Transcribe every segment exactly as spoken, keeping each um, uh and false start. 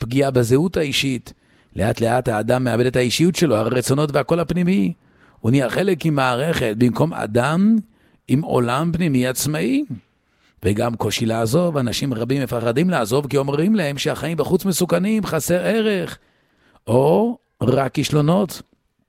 פגיעה בזהות האישית. לאט לאט האדם מאבד את האישיות שלו, הרצונות והכל הפנימי. הוא נהיה חלק עם מערכת, במקום אדם עם עולם פנימי עצמאי. וגם קושי לעזוב, אנשים רבים מפחדים לעזוב, כי אומרים להם שהחיים בחוץ מסוכנים, חסר ערך, או רק כישלונות.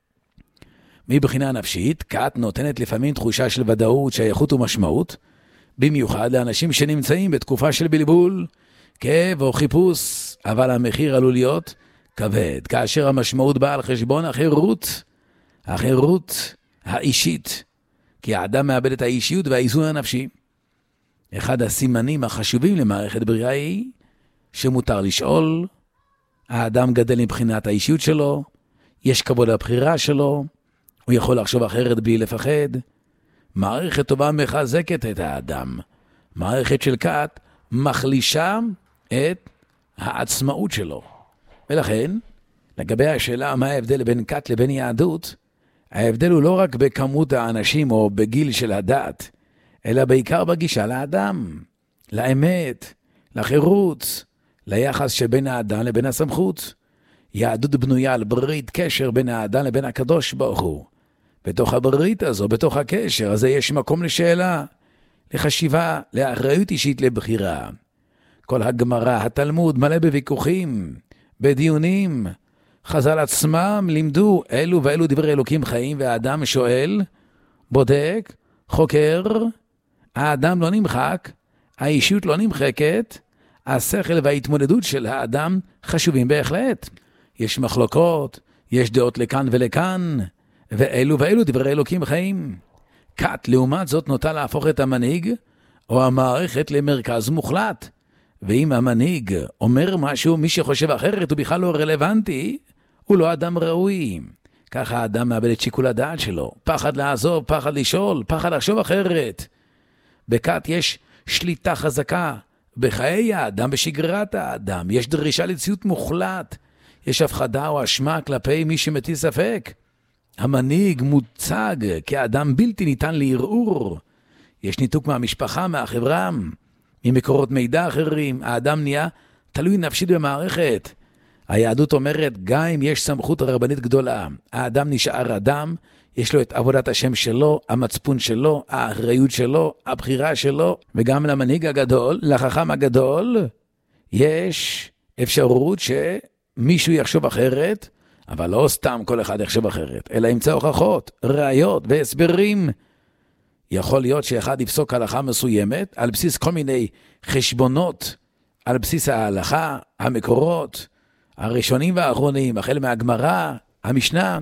מבחינה נפשית, כת נותנת לפעמים תחושה של ודאות, שייכות ומשמעות, במיוחד לאנשים שנמצאים בתקופה של בלבול, כאב או חיפוש, אבל המחיר עלול להיות כבד, כאשר המשמעות באה על חשבון החירות, החירות האישית, כי האדם מאבד את האישיות והאיזון הנפשי. אחד הסימנים החשובים למערכת בריאה היא שמותר לשאול, האדם גדל מבחינת האישיות שלו, יש כבוד לבחירה שלו, הוא יכול לחשוב אחרת בלי לפחד. מערכת טובה מחזקת את האדם. מערכת של כת מחלישה את העצמאות שלו. ולכן, לגבי השאלה מה ההבדל בין כת לבין יהדות, ההבדל הוא לא רק בכמות האנשים או בגיל של הדת, אלא בעיקר בגישה לאדם, לאמת, לחירות, ליחס שבין האדם לבין הסמכות. יהדות בנויה על ברית קשר בין האדם לבין הקדוש ברוך הוא. בתוך הברית הזו, בתוך הקשר הזה יש מקום לשאלה, לחשיבה, לאחריות אישית לבחירה. כל הגמרא, התלמוד מלא בוויכוחים, בדיונים. חז"ל עצמם לימדו אלו ואלו דברי אלוקים חיים, והאדם שואל, בודק, חוקר, האדם לא נמחק, האישיות לא נמחקת, השכל וההתמודדות של האדם חשובים בהחלט. יש מחלוקות, יש דעות לכאן ולכאן, ואלו ואלו דברי אלוקים חיים. כת לעומת זאת נוטה להפוך את המנהיג או המערכת למרכז מוחלט. ואם המנהיג אומר משהו, מי שחושב אחרת הוא בכלל לא רלוונטי, הוא לא אדם ראוי. ככה האדם מאבד את שיקול הדעת שלו. פחד לעזוב, פחד לשאול, פחד לחשוב אחרת. בכת יש שליטה חזקה בחיי האדם, בשגרת האדם. יש דרישה לציות מוחלט. יש הפחדה או אשמה כלפי מי שמטיל ספק. המנהיג מוצג כאדם בלתי ניתן לערעור. יש ניתוק מהמשפחה, מהחברה, ממקורות מידע אחרים. האדם נהיה תלוי נפשית במערכת. היהדות אומרת, גם אם יש סמכות רבנית גדולה, האדם נשאר אדם, יש לו את עבודת השם שלו, המצפון שלו, האחריות שלו, הבחירה שלו, וגם למנהיג הגדול, לחכם הגדול, יש אפשרות שמישהו יחשוב אחרת, אבל לא סתם כל אחד יחשוב אחרת, אלא ימצא הוכחות, ראיות והסברים. יכול להיות שאחד יפסוק הלכה מסוימת, על בסיס כל מיני חשבונות, על בסיס ההלכה, המקורות, הראשונים והאחרונים, החל מהגמרא, המשנה,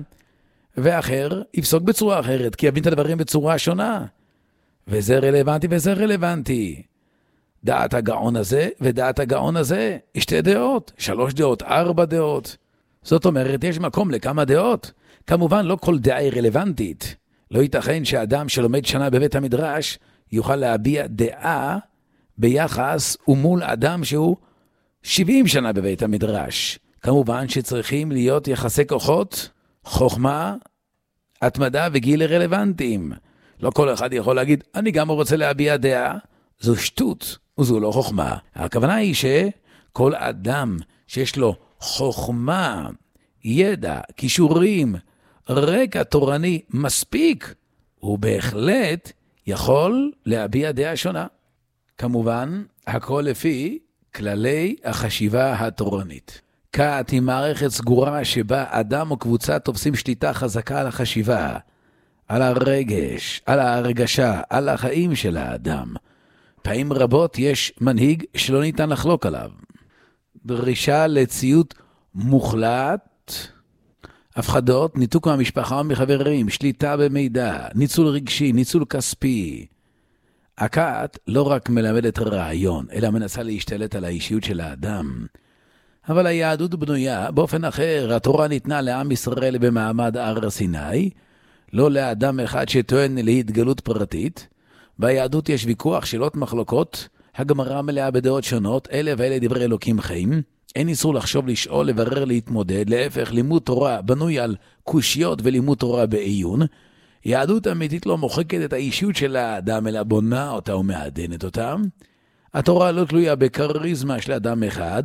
ואחר יפסוק בצורה אחרת, כי יבין את הדברים בצורה שונה. וזה רלוונטי וזה רלוונטי. דעת הגאון הזה ודעת הגאון הזה, שתי דעות, שלוש דעות, ארבע דעות. זאת אומרת, יש מקום לכמה דעות. כמובן, לא כל דעה היא רלוונטית. לא ייתכן שאדם שלומד שנה בבית המדרש יוכל להביע דעה ביחס ומול אדם שהוא שבעים שנה בבית המדרש. כמובן שצריכים להיות יחסי כוחות, חוכמה, התמדה וגיל רלוונטיים. לא כל אחד יכול להגיד, אני גם רוצה להביע דעה. זו שטות, וזו לא חוכמה. הכוונה היא שכל אדם שיש לו חוכמה, ידע, כישורים, רקע תורני מספיק, הוא בהחלט יכול להביע דעה שונה. כמובן, הכל לפי כללי החשיבה התורנית. כת היא מערכת סגורה שבה אדם או קבוצה תופסים שליטה חזקה על החשיבה, על הרגש, על ההרגשה, על החיים של האדם. פעמים רבות יש מנהיג שלא ניתן לחלוק עליו. דרישה לציות מוחלט, הפחדות, ניתוק מהמשפחה ומחברים, שליטה במידע, ניצול רגשי, ניצול כספי. הכת לא רק מלמדת רעיון, אלא מנסה להשתלט על האישיות של האדם. אבל היהדות בנויה באופן אחר. התורה ניתנה לעם ישראל במעמד הר סיני, לא לאדם אחד שטוען להתגלות פרטית. ביהדות יש ויכוח, שאלות, מחלוקות, הגמרא מלאה בדעות שונות, אלה ואלה דברי אלוקים חיים. אין איסור לחשוב, לשאול, לברר, להתמודד. להפך, לימוד תורה בנוי על קושיות ולימוד תורה בעיון. יהדות אמיתית לא מוחקת את האישיות של האדם, אלא בונה אותה ומעדנת אותה. התורה לא תלויה בקריזמה של אדם אחד,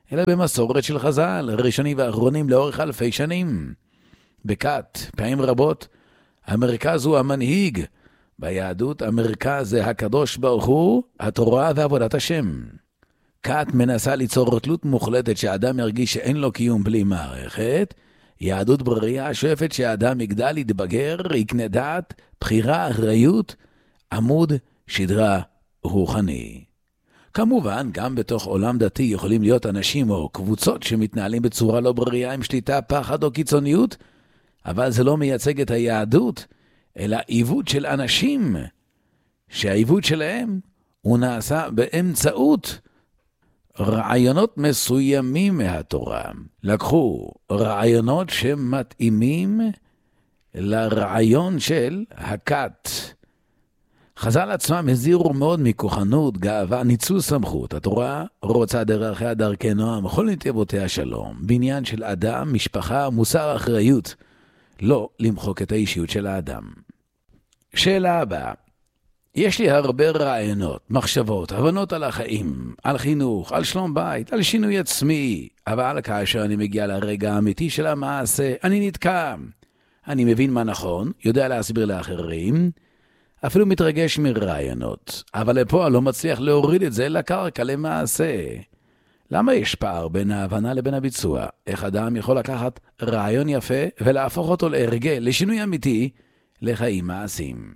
אלא במסורת של חז"ל, ראשונים ואחרונים לאורך אלפי שנים. בכת, פעמים רבות, המרכז הוא המנהיג. ביהדות המרכז זה הקדוש ברוך הוא, התורה ועבודת השם. כת מנסה ליצור תלות מוחלטת שהאדם ירגיש שאין לו קיום בלי מערכת. יהדות בריאה שואפת שהאדם יגדל, יתבגר, יקנה דעת, בחירה, אחריות, עמוד, שדרה רוחני. כמובן, גם בתוך עולם דתי יכולים להיות אנשים או קבוצות שמתנהלים בצורה לא בריאה עם שליטה, פחד או קיצוניות, אבל זה לא מייצג את היהדות, אלא עיוות של אנשים, שהעיוות שלהם הוא נעשה באמצעות רעיונות מסוימים מהתורה. לקחו רעיונות שמתאימים לרעיון של הכת. חז"ל עצמם הזהירו מאוד מכוחנות, גאווה, ניצול סמכות. התורה רוצה דרכיה דרכי נועם, בכל נתיבותיה שלום, בניין של אדם, משפחה, מוסר, אחריות. לא למחוק את האישיות של האדם. שאלה הבאה. יש לי הרבה רעיונות, מחשבות, הבנות על החיים, על חינוך, על שלום בית, על שינוי עצמי, אבל כאשר אני מגיע לרגע האמיתי של המעשה, אני נתקע. אני מבין מה נכון, יודע להסביר לאחרים, אפילו מתרגש מרעיונות, אבל לפה לא מצליח להוריד את זה לקרקע למעשה. למה יש פער בין ההבנה לבין הביצוע? איך אדם יכול לקחת רעיון יפה ולהפוך אותו להרגל, לשינוי אמיתי, לחיים מעשים?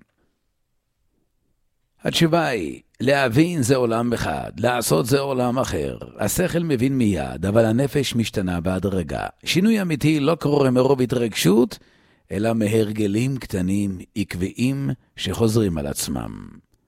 התשובה היא, להבין זה עולם אחד, לעשות זה עולם אחר. השכל מבין מיד, אבל הנפש משתנה בהדרגה. שינוי אמיתי לא קורה מרוב התרגשות, אלא מהרגלים קטנים, עקביים, שחוזרים על עצמם.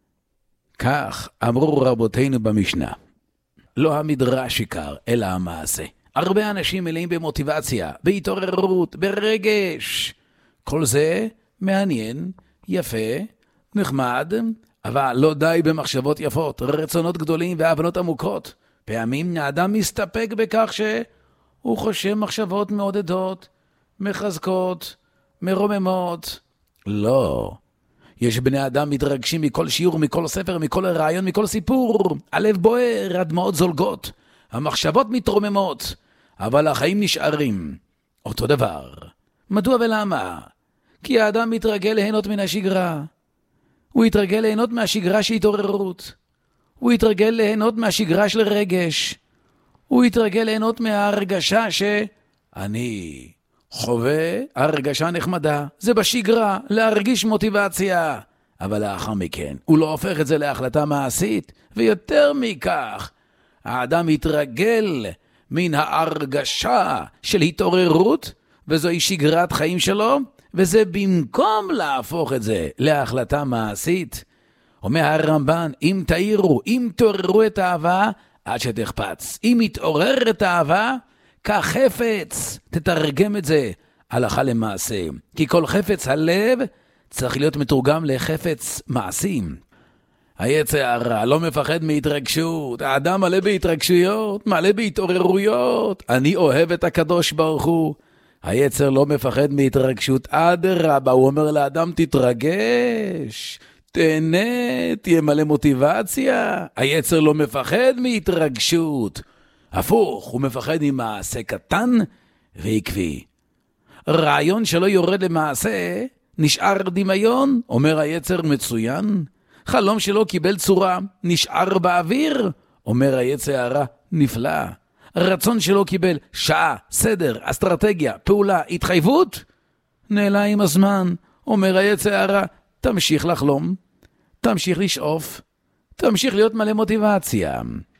כך אמרו רבותינו במשנה. לא המדרש עיקר, אלא המעשה. הרבה אנשים מלאים במוטיבציה, בהתעוררות, ברגש. כל זה מעניין, יפה, נחמד, אבל לא די במחשבות יפות, רצונות גדולים והבנות עמוקות. פעמים האדם מסתפק בכך שהוא חושב מחשבות מעודדות, מחזקות, מרוממות. לא. יש בני אדם מתרגשים מכל שיעור, מכל ספר, מכל רעיון, מכל סיפור. הלב בוער, הדמעות זולגות. המחשבות מתרוממות, אבל החיים נשארים. אותו דבר. מדוע ולמה? כי האדם מתרגל ליהנות מן השגרה. הוא יתרגל ליהנות מהשגרה של התעוררות. הוא יתרגל ליהנות מהשגרה של רגש. הוא יתרגל ליהנות מההרגשה שאני חווה הרגשה נחמדה. זה בשגרה, להרגיש מוטיבציה. אבל לאחר מכן, הוא לא הופך את זה להחלטה מעשית. ויותר מכך, האדם יתרגל מן ההרגשה של התעוררות, וזוהי שגרת חיים שלו, וזה במקום להפוך את זה להחלטה מעשית. אומר הרמב"ן, אם תאירו, אם תעוררו את האהבה, עד שתחפץ. אם יתעורר את האהבה, כחפץ, תתרגם את זה הלכה למעשה. כי כל חפץ הלב צריך להיות מתורגם לחפץ מעשים. היצר הרע לא מפחד מהתרגשות, האדם מלא בהתרגשויות, מלא בהתעוררויות. אני אוהב את הקדוש ברוך הוא. היצר לא מפחד מהתרגשות, אדרבה, הוא אומר לאדם תתרגש, תהנה, תהיה מלא מוטיבציה. היצר לא מפחד מהתרגשות, הפוך, הוא מפחד ממעשה קטן ועקבי. רעיון שלא יורד למעשה, נשאר דמיון, אומר היצר מצוין. חלום שלא קיבל צורה, נשאר באוויר, אומר היצר הרע נפלא. רצון שלא קיבל שעה, סדר, אסטרטגיה, פעולה, התחייבות, נעלה עם הזמן, אומר היצר הרע, תמשיך לחלום, תמשיך לשאוף, תמשיך להיות מלא מוטיבציה.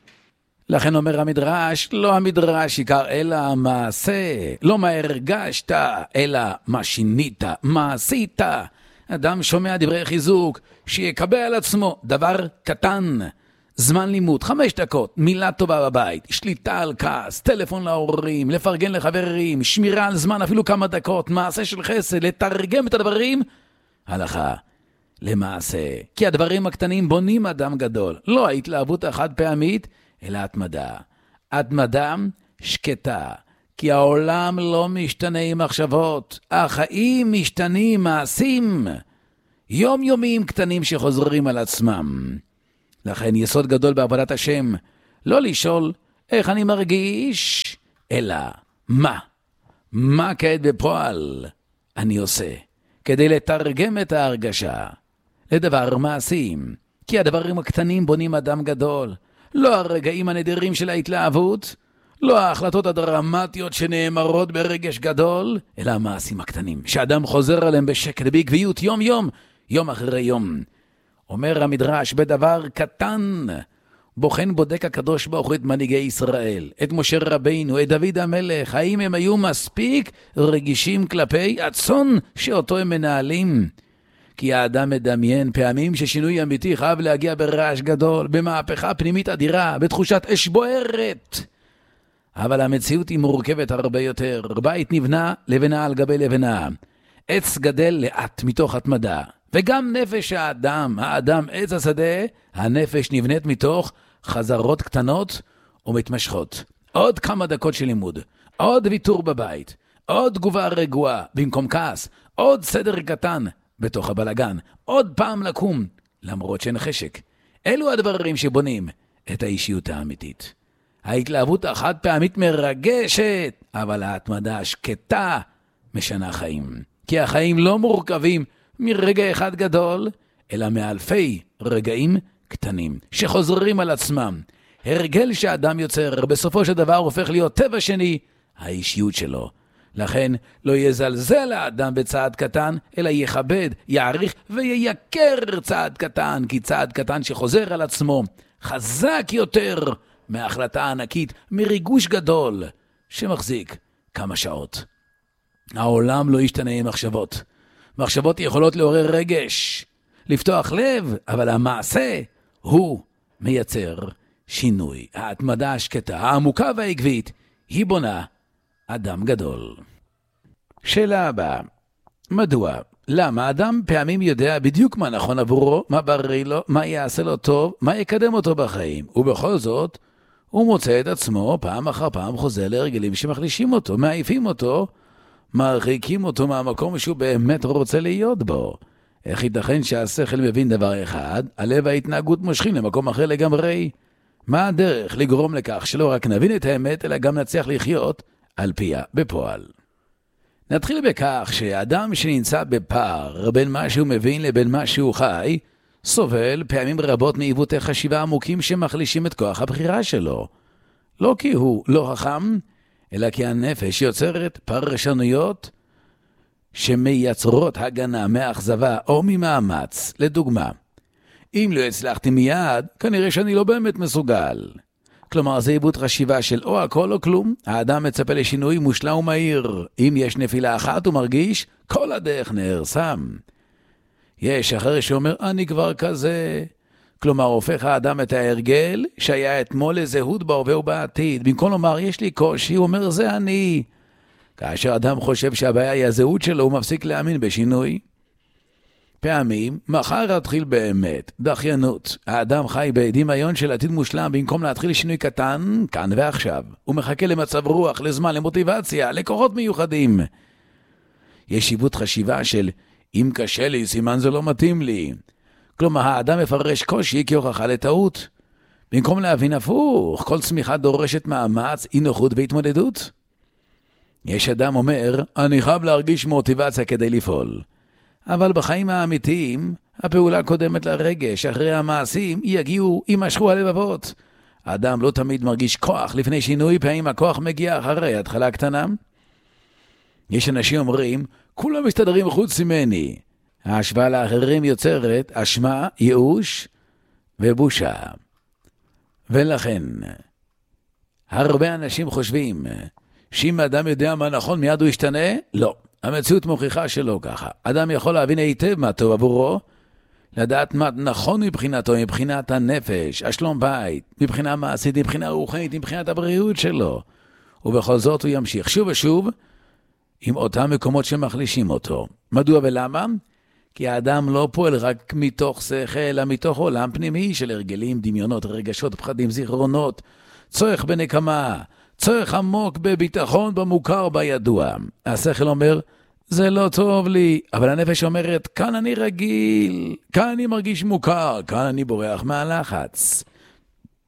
לכן אומר המדרש, לא המדרש עיקר אלא המעשה, לא מה הרגשת אלא מה שינית, מה עשית. אדם שומע דברי חיזוק, שיקבל על עצמו דבר קטן, זמן לימוד, חמש דקות, מילה טובה בבית, שליטה על כעס, טלפון להורים, לפרגן לחברים, שמירה על זמן, אפילו כמה דקות, מעשה של חסד, לתרגם את הדברים, הלכה למעשה. כי הדברים הקטנים בונים אדם גדול, לא ההתלהבות החד פעמית, אלא התמדה. התמדה שקטה, כי העולם לא משתנה עם מחשבות, החיים משתנים מעשים, יומיומיים קטנים שחוזרים על עצמם. לכן יסוד גדול בעבודת השם, לא לשאול איך אני מרגיש, אלא מה, מה כעת בפועל אני עושה, כדי לתרגם את ההרגשה לדבר מעשים. כי הדברים הקטנים בונים אדם גדול, לא הרגעים הנדירים של ההתלהבות, לא ההחלטות הדרמטיות שנאמרות ברגש גדול, אלא המעשים הקטנים, שאדם חוזר עליהם בשקט, בעקביות, יום יום, יום אחרי יום. אומר המדרש, בדבר קטן, בוחן בודק הקדוש ברוך הוא את מנהיגי ישראל, את משה רבינו, את דוד המלך, האם הם היו מספיק רגישים כלפי הצאן שאותו הם מנהלים? כי האדם מדמיין פעמים ששינוי אמיתי חייב להגיע ברעש גדול, במהפכה פנימית אדירה, בתחושת אש בוערת. אבל המציאות היא מורכבת הרבה יותר. בית נבנה לבנה על גבי לבנה. עץ גדל לאט מתוך התמדה. וגם נפש האדם, האדם עץ השדה, הנפש נבנית מתוך חזרות קטנות ומתמשכות. עוד כמה דקות של לימוד, עוד ויתור בבית, עוד תגובה רגועה במקום כעס, עוד סדר קטן בתוך הבלגן, עוד פעם לקום, למרות שאין חשק. אלו הדברים שבונים את האישיות האמיתית. ההתלהבות החד פעמית מרגשת, אבל ההתמדה השקטה משנה חיים. כי החיים לא מורכבים מרגע אחד גדול, אלא מאלפי רגעים קטנים, שחוזרים על עצמם. הרגל שאדם יוצר, בסופו של דבר הופך להיות טבע שני, האישיות שלו. לכן לא יזלזל האדם בצעד קטן, אלא יכבד, יעריך וייקר צעד קטן, כי צעד קטן שחוזר על עצמו, חזק יותר מהחלטה ענקית, מריגוש גדול, שמחזיק כמה שעות. העולם לא ישתנה עם מחשבות. מחשבות יכולות לעורר רגש, לפתוח לב, אבל המעשה הוא מייצר שינוי. ההתמדה השקטה, העמוקה והעקבית, היא בונה אדם גדול. שאלה הבאה, מדוע? למה אדם פעמים יודע בדיוק מה נכון עבורו, מה בריא לו, מה יעשה לו טוב, מה יקדם אותו בחיים, ובכל זאת הוא מוצא את עצמו פעם אחר פעם חוזר להרגלים שמחלישים אותו, מעיפים אותו, מרחיקים אותו מהמקום שהוא באמת רוצה להיות בו. איך ייתכן שהשכל מבין דבר אחד, הלב וההתנהגות מושכים למקום אחר לגמרי? מה הדרך לגרום לכך שלא רק נבין את האמת, אלא גם נצליח לחיות על פיה בפועל? נתחיל בכך שאדם שנמצא בפער בין מה שהוא מבין לבין מה שהוא חי, סובל פעמים רבות מעיוותי חשיבה עמוקים שמחלישים את כוח הבחירה שלו. לא כי הוא לא חכם, אלא כי הנפש יוצרת פרשנויות שמייצרות הגנה מאכזבה או ממאמץ. לדוגמה, אם לא הצלחתי מיד, כנראה שאני לא באמת מסוגל. כלומר, זה עיוות חשיבה של או הכל או כלום. האדם מצפה לשינוי מושלם ומהיר. אם יש נפילה אחת הוא מרגיש, כל הדרך נהרסם. יש אחר שאומר, אני כבר כזה. כלומר, הופך האדם את ההרגל שהיה אתמול לזהות בהווה ובעתיד. במקום לומר, יש לי קושי, הוא אומר, זה אני. כאשר אדם חושב שהבעיה היא הזהות שלו, הוא מפסיק להאמין בשינוי. פעמים, מחר התחיל באמת, דחיינות. האדם חי בדמיון של עתיד מושלם, במקום להתחיל שינוי קטן, כאן ועכשיו. הוא מחכה למצב רוח, לזמן, למוטיבציה, לכוחות מיוחדים. יש עיוות חשיבה של, אם קשה לי, סימן זה לא מתאים לי. כלומר, האדם מפרש קושי כהוכחה לטעות. במקום להבין הפוך, כל צמיחה דורשת מאמץ, אי נוחות והתמודדות. יש אדם אומר, אני חייב להרגיש מוטיבציה כדי לפעול. אבל בחיים האמיתיים, הפעולה קודמת לרגש, אחרי המעשים יגיעו, יימשכו הלבבות. האדם לא תמיד מרגיש כוח לפני שינוי, פעמים הכוח מגיע אחרי התחלה קטנה. יש אנשים אומרים, כולם מסתדרים חוץ ממני. ההשוואה לאחרים יוצרת אשמה, ייאוש ובושה. ולכן, הרבה אנשים חושבים שאם האדם יודע מה נכון מיד הוא ישתנה, לא. המציאות מוכיחה שלא ככה. אדם יכול להבין היטב מה טוב עבורו, לדעת מה נכון מבחינתו, מבחינת הנפש, השלום בית, מבחינה מעשית, מבחינה רוחנית, מבחינת הבריאות שלו. ובכל זאת הוא ימשיך שוב ושוב עם אותם מקומות שמחלישים אותו. מדוע ולמה? כי האדם לא פועל רק מתוך שכל, אלא מתוך עולם פנימי של הרגלים, דמיונות, רגשות, פחדים, זיכרונות, צורך בנקמה, צורך עמוק בביטחון במוכר בידוע. השכל אומר, זה לא טוב לי, אבל הנפש אומרת, כאן אני רגיל, כאן אני מרגיש מוכר, כאן אני בורח מהלחץ.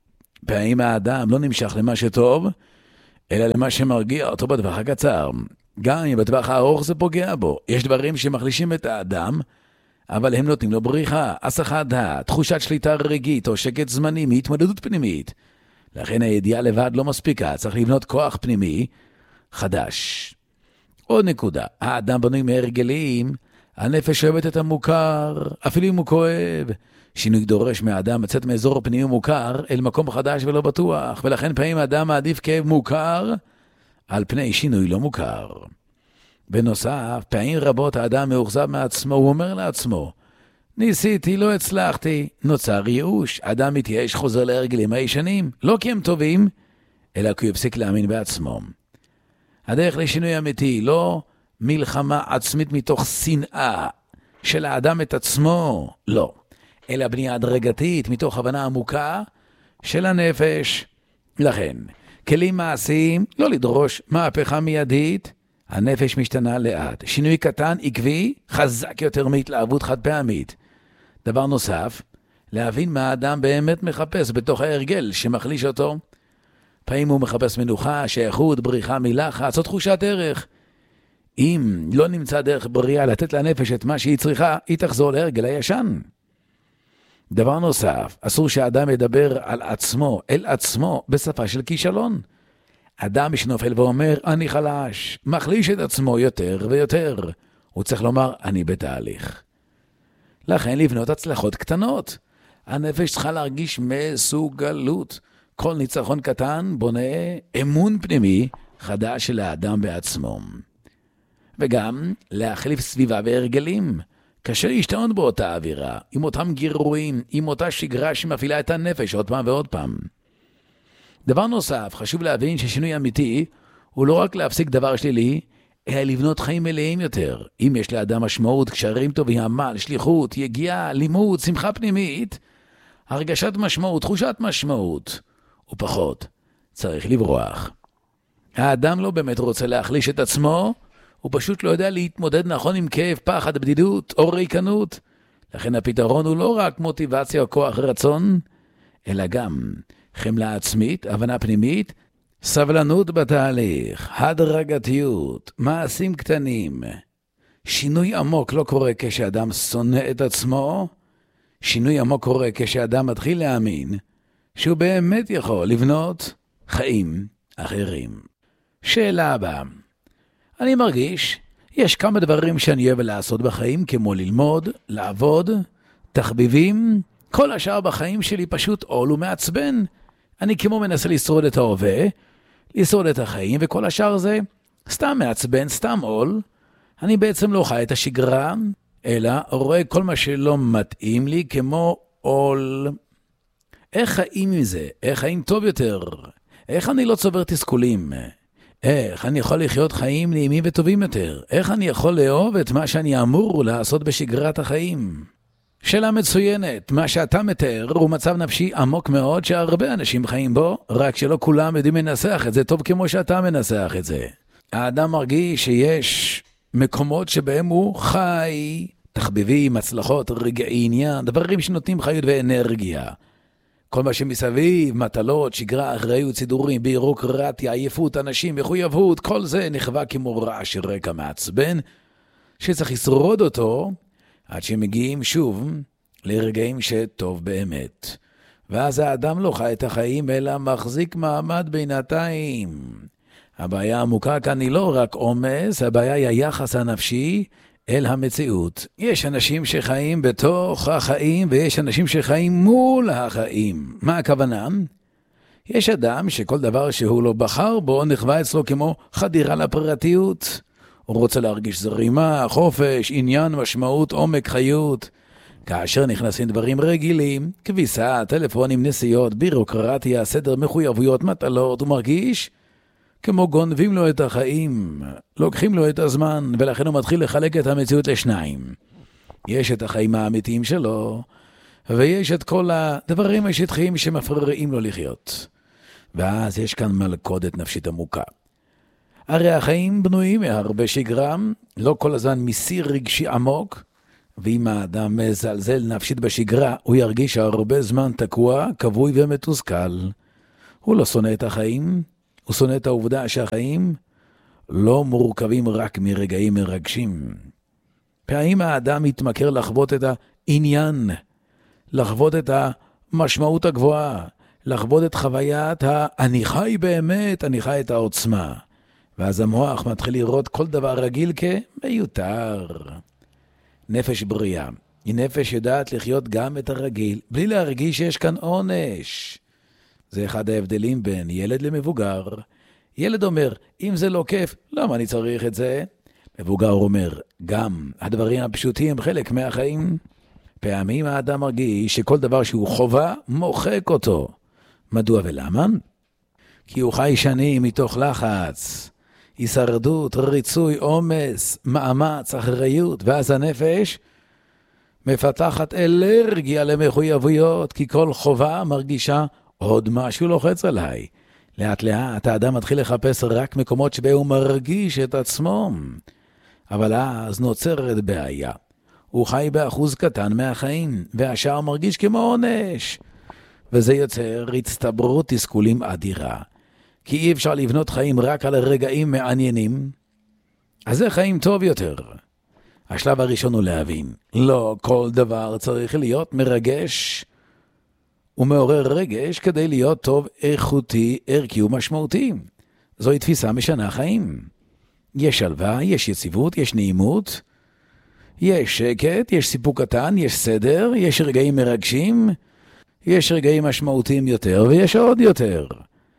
פעמים האדם לא נמשך למה שטוב, אלא למה שמרגיע אותו בטווח הקצר. גם אם בטווח הארוך זה פוגע בו. יש דברים שמחלישים את האדם, אבל הם נותנים לו בריחה, הסחת דעת, תחושת שליטה רגעית או שקט זמני מהתמודדות פנימית. לכן הידיעה לבד לא מספיקה, צריך לבנות כוח פנימי חדש. עוד נקודה, האדם בנוי מהרגלים, הנפש אוהבת את המוכר, אפילו אם הוא כואב. שינוי דורש מהאדם לצאת מאזור פנימי מוכר אל מקום חדש ולא בטוח, ולכן פעמים האדם מעדיף כאב מוכר על פני שינוי לא מוכר. בנוסף, פעמים רבות האדם מאוכזב מעצמו, הוא אומר לעצמו, ניסיתי, לא הצלחתי, נוצר ייאוש, אדם מתייאש חוזר להרגלים הישנים, לא כי הם טובים, אלא כי הוא הפסיק להאמין בעצמו. הדרך לשינוי אמיתי, לא מלחמה עצמית מתוך שנאה של האדם את עצמו, לא, אלא בנייה הדרגתית מתוך הבנה עמוקה של הנפש. לכן, כלים מעשיים, לא לדרוש מהפכה מיידית, הנפש משתנה לאט. שינוי קטן, עקבי, חזק יותר מהתלהבות חד פעמית. דבר נוסף, להבין מה האדם באמת מחפש בתוך ההרגל שמחליש אותו. פעמים הוא מחפש מנוחה, שייכות, בריחה מלחץ, או תחושת ערך. אם לא נמצא דרך בריאה לתת לנפש את מה שהיא צריכה, היא תחזור להרגל הישן. דבר נוסף, אסור שהאדם ידבר על עצמו, אל עצמו, בשפה של כישלון. אדם שנופל ואומר, אני חלש, מחליש את עצמו יותר ויותר. הוא צריך לומר, אני בתהליך. לכן לבנות הצלחות קטנות. הנפש צריכה להרגיש מסוגלות. כל ניצחון קטן בונה אמון פנימי חדש של האדם בעצמו. וגם להחליף סביבה והרגלים. קשה להשתנות באותה אווירה, עם אותם גירויים, עם אותה שגרה שמפעילה את הנפש עוד פעם ועוד פעם. דבר נוסף, חשוב להבין ששינוי אמיתי הוא לא רק להפסיק דבר שלילי, אלא לבנות חיים מלאים יותר. אם יש לאדם משמעות, קשרים טובים, עמל, שליחות, יגיעה, לימוד, שמחה פנימית, הרגשת משמעות, תחושת משמעות, ופחות צריך לברוח. האדם לא באמת רוצה להחליש את עצמו, הוא פשוט לא יודע להתמודד נכון עם כאב, פחד, בדידות או ריקנות. לכן הפתרון הוא לא רק מוטיבציה או כוח רצון, אלא גם חמלה עצמית, הבנה פנימית, סבלנות בתהליך, הדרגתיות, מעשים קטנים. שינוי עמוק לא קורה כשאדם שונא את עצמו, שינוי עמוק קורה כשאדם מתחיל להאמין שהוא באמת יכול לבנות חיים אחרים. שאלה הבאה. אני מרגיש, יש כמה דברים שאני אוהב לעשות בחיים, כמו ללמוד, לעבוד, תחביבים, כל השאר בחיים שלי פשוט עול ומעצבן. אני כמו מנסה לשרוד את ההווה, לשרוד את החיים, וכל השאר זה סתם מעצבן, סתם עול. אני בעצם לא חי את השגרה, אלא רואה כל מה שלא מתאים לי כמו עול. איך חיים עם זה? איך חיים טוב יותר? איך אני לא צובר תסכולים? איך אני יכול לחיות חיים נעימים וטובים יותר? איך אני יכול לאהוב את מה שאני אמור לעשות בשגרת החיים? שאלה מצוינת. מה שאתה מתאר הוא מצב נפשי עמוק מאוד שהרבה אנשים חיים בו, רק שלא כולם יודעים לנסח את זה טוב כמו שאתה מנסח את זה. האדם מרגיש שיש מקומות שבהם הוא חי, תחביבים, הצלחות, רגעי עניין, דברים שנותנים חיות ואנרגיה. כל מה שמסביב, מטלות, שגרה, אחריות, סידורים, בירוקרטיה, עייפות, אנשים, מחויבות, כל זה נחווה כמו רעש רקע מעצבן, שצריך לשרוד אותו, עד שמגיעים שוב לרגעים שטוב באמת. ואז האדם לא חי את החיים, אלא מחזיק מעמד בינתיים. הבעיה העמוקה כאן היא לא רק עומס, הבעיה היא היחס הנפשי אל המציאות. יש אנשים שחיים בתוך החיים, ויש אנשים שחיים מול החיים. מה הכוונה? יש אדם שכל דבר שהוא לא בחר בו, נחווה אצלו כמו חדירה לפרטיות. הוא רוצה להרגיש זרימה, חופש, עניין, משמעות, עומק, חיות. כאשר נכנסים דברים רגילים, כביסה, טלפונים, נסיעות, בירוקרטיה, סדר מחויבויות, מטלות, הוא מרגיש כמו גונבים לו את החיים, לוקחים לו את הזמן, ולכן הוא מתחיל לחלק את המציאות לשניים. יש את החיים האמיתיים שלו, ויש את כל הדברים השטחיים שמפריעים לו לחיות. ואז יש כאן מלכודת נפשית עמוקה. הרי החיים בנויים מהרבה שגרה, לא כל הזמן מסיר רגשי עמוק, ואם האדם מזלזל נפשית בשגרה, הוא ירגיש הרבה זמן תקוע, כבוי ומתוסכל. הוא לא שונא את החיים, הוא שונא את העובדה שהחיים לא מורכבים רק מרגעים מרגשים. פעמים האדם מתמכר לחוות את העניין, לחוות את המשמעות הגבוהה, לחוות את חוויית אני חי באמת, אני חי את העוצמה. ואז המוח מתחיל לראות כל דבר רגיל כמיותר. נפש בריאה היא נפש יודעת לחיות גם את הרגיל, בלי להרגיש שיש כאן עונש. זה אחד ההבדלים בין ילד למבוגר. ילד אומר, אם זה לא כיף, למה אני צריך את זה? מבוגר אומר, גם הדברים הפשוטים הם חלק מהחיים. פעמים האדם מרגיש שכל דבר שהוא חובה, מוחק אותו. מדוע ולמה? כי הוא חי שנים מתוך לחץ, הישרדות, ריצוי, עומס, מאמץ, אחריות, ואז הנפש מפתחת אלרגיה למחויבויות, כי כל חובה מרגישה עוד משהו לוחץ עליי. לאט לאט האדם מתחיל לחפש רק מקומות שבהם הוא מרגיש את עצמו. אבל אז נוצרת בעיה. הוא חי באחוז קטן מהחיים, והשאר מרגיש כמו עונש. וזה יוצר הצטברות תסכולים אדירה. כי אי אפשר לבנות חיים רק על רגעים מעניינים. אז זה חיים טוב יותר. השלב הראשון הוא להבין. לא כל דבר צריך להיות מרגש ומעורר רגש כדי להיות טוב, איכותי, ערכי ומשמעותי. זוהי תפיסה משנה חיים. יש שלווה, יש יציבות, יש נעימות, יש שקט, יש סיפוק קטן, יש סדר, יש רגעים מרגשים, יש רגעים משמעותיים יותר ויש עוד יותר.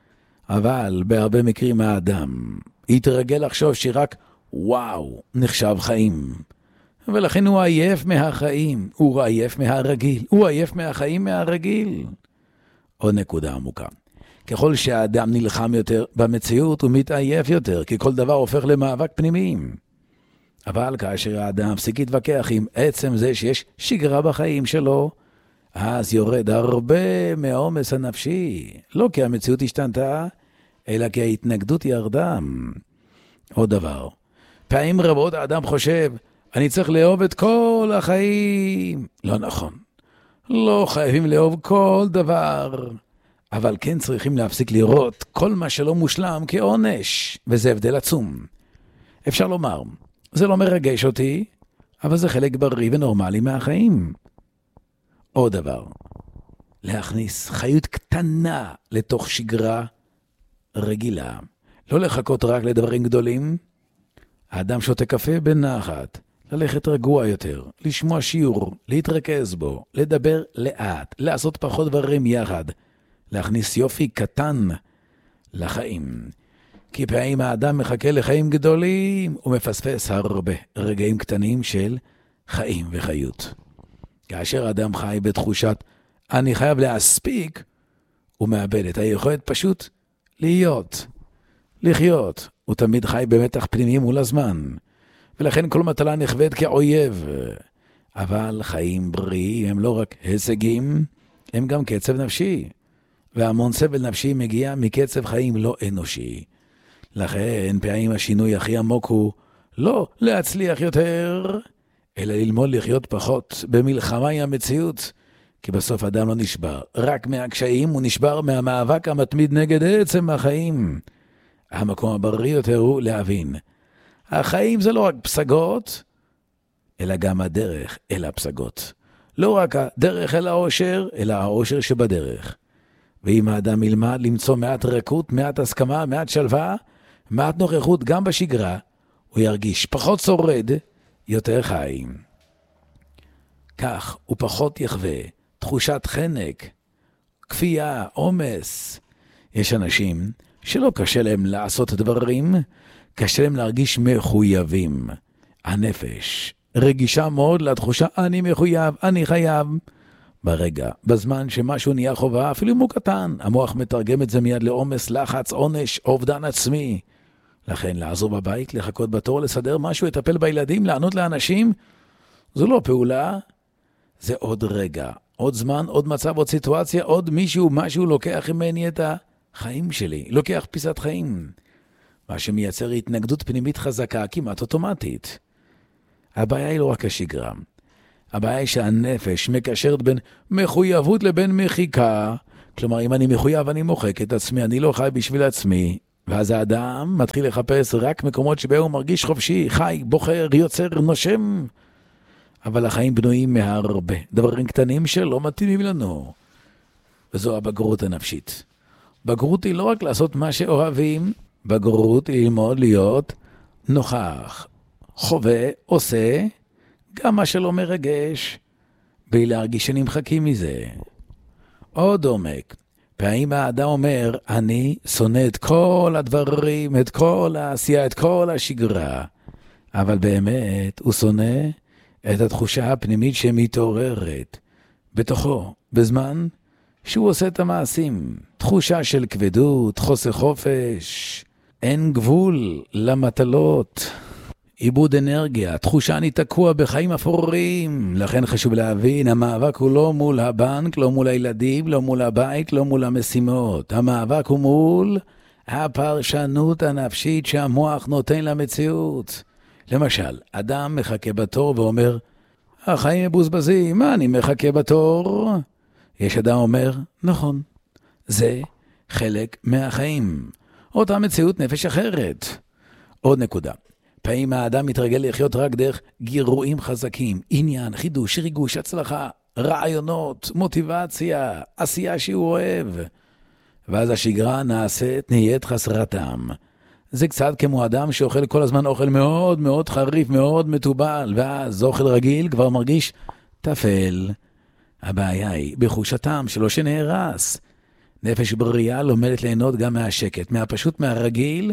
אבל בהרבה מקרים האדם יתרגל לחשוב שרק וואו נחשב חיים. ולכן הוא עייף מהחיים, הוא עייף מהרגיל, הוא עייף מהחיים מהרגיל. עוד נקודה עמוקה. ככל שהאדם נלחם יותר במציאות הוא מתעייף יותר, כי כל דבר הופך למאבק פנימי. אבל כאשר האדם מפסיק להתווכח עם עצם זה שיש שגרה בחיים שלו, אז יורד הרבה מהעומס הנפשי. לא כי המציאות השתנתה, אלא כי ההתנגדות ירדה. עוד דבר. פעמים רבות האדם חושב, אני צריך לאהוב את כל החיים. לא נכון. לא חייבים לאהוב כל דבר. אבל כן צריכים להפסיק לראות כל מה שלא מושלם כעונש. וזה הבדל עצום. אפשר לומר, זה לא מרגש אותי, אבל זה חלק בריא ונורמלי מהחיים. עוד דבר, להכניס חיות קטנה לתוך שגרה רגילה. לא לחכות רק לדברים גדולים. האדם שותה קפה בנחת, ללכת רגוע יותר, לשמוע שיעור, להתרכז בו, לדבר לאט, לעשות פחות דברים יחד, להכניס יופי קטן לחיים. כי פעמים האדם מחכה לחיים גדולים, הוא מפספס הרבה רגעים קטנים של חיים וחיות. כאשר האדם חי בתחושת אני חייב להספיק, הוא מאבד את היכולת פשוט להיות, לחיות. הוא תמיד חי במתח פנימי מול הזמן, ולכן כל מטלה נחווית כאויב. אבל חיים בריאים הם לא רק הישגים, הם גם קצב נפשי, והמון סבל נפשי מגיע מקצב חיים לא אנושי. לכן פעמים השינוי הכי עמוק הוא לא להצליח יותר, אלא ללמוד לחיות פחות במלחמה עם המציאות, כי בסוף אדם לא נשבר רק מהקשיים, הוא נשבר מהמאבק המתמיד נגד עצם החיים. המקום הבריא יותר הוא להבין, החיים זה לא רק פסגות, אלא גם הדרך אל הפסגות. לא רק הדרך אל האושר, אלא האושר שבדרך. ואם האדם ילמד למצוא מעט רכות, מעט הסכמה, מעט שלווה, מעט נוכחות גם בשגרה, הוא ירגיש פחות שורד, יותר חיים. כך הוא פחות יחווה תחושת חנק, כפייה, עומס. יש אנשים שלא קשה להם לעשות דברים, קשה להם להרגיש מחויבים. הנפש רגישה מאוד לתחושה אני מחויב, אני חייב. ברגע, בזמן שמשהו נהיה חובה, אפילו אם הוא קטן, המוח מתרגם את זה מיד לעומס, לחץ, עונש, אובדן עצמי. לכן לעזור בבית, לחכות בתור, לסדר משהו, לטפל בילדים, לענות לאנשים, זו לא פעולה, זה עוד רגע, עוד זמן, עוד מצב, עוד סיטואציה, עוד מישהו, משהו לוקח ממני את החיים שלי, לוקח פיסת חיים. מה שמייצר התנגדות פנימית חזקה, כמעט אוטומטית. הבעיה היא לא רק השגרה. הבעיה היא שהנפש מקשרת בין מחויבות לבין מחיקה. כלומר, אם אני מחויב, אני מוחק את עצמי, אני לא חי בשביל עצמי, ואז האדם מתחיל לחפש רק מקומות שבהם הוא מרגיש חופשי, חי, בוחר, יוצר, נושם. אבל החיים בנויים מהרבה דברים קטנים שלא מתאימים לנו. וזו הבגרות הנפשית. בגרות היא לא רק לעשות מה שאוהבים, בגרות היא ללמוד להיות נוכח, חווה, עושה, גם מה שלא מרגש, בלי להרגיש שנמחקים מזה. עוד עומק, פעמים האדם אומר, אני שונא את כל הדברים, את כל העשייה, את כל השגרה, אבל באמת הוא שונא את התחושה הפנימית שמתעוררת בתוכו, בזמן שהוא עושה את המעשים. תחושה של כבדות, חוסר חופש, אין גבול למטלות, איבוד אנרגיה, תחושה אני תקוע בחיים אפורים. לכן חשוב להבין, המאבק הוא לא מול הבנק, לא מול הילדים, לא מול הבית, לא מול המשימות. המאבק הוא מול הפרשנות הנפשית שהמוח נותן למציאות. למשל, אדם מחכה בתור ואומר, החיים מבוזבזים, מה אני מחכה בתור? יש אדם אומר, נכון, זה חלק מהחיים. אותה מציאות נפש אחרת. עוד נקודה. פעמים האדם מתרגל לחיות רק דרך גירויים חזקים, עניין, חידוש, ריגוש, הצלחה, רעיונות, מוטיבציה, עשייה שהוא אוהב. ואז השגרה נעשית, נהיית חסרתם. זה קצת כמו אדם שאוכל כל הזמן אוכל מאוד מאוד חריף, מאוד מטובל, ואז אוכל רגיל כבר מרגיש תפל. הבעיה היא בחושתם שלו שנהרס. נפש בריאה לומדת ליהנות גם מהשקט, מהפשוט, מהרגיל,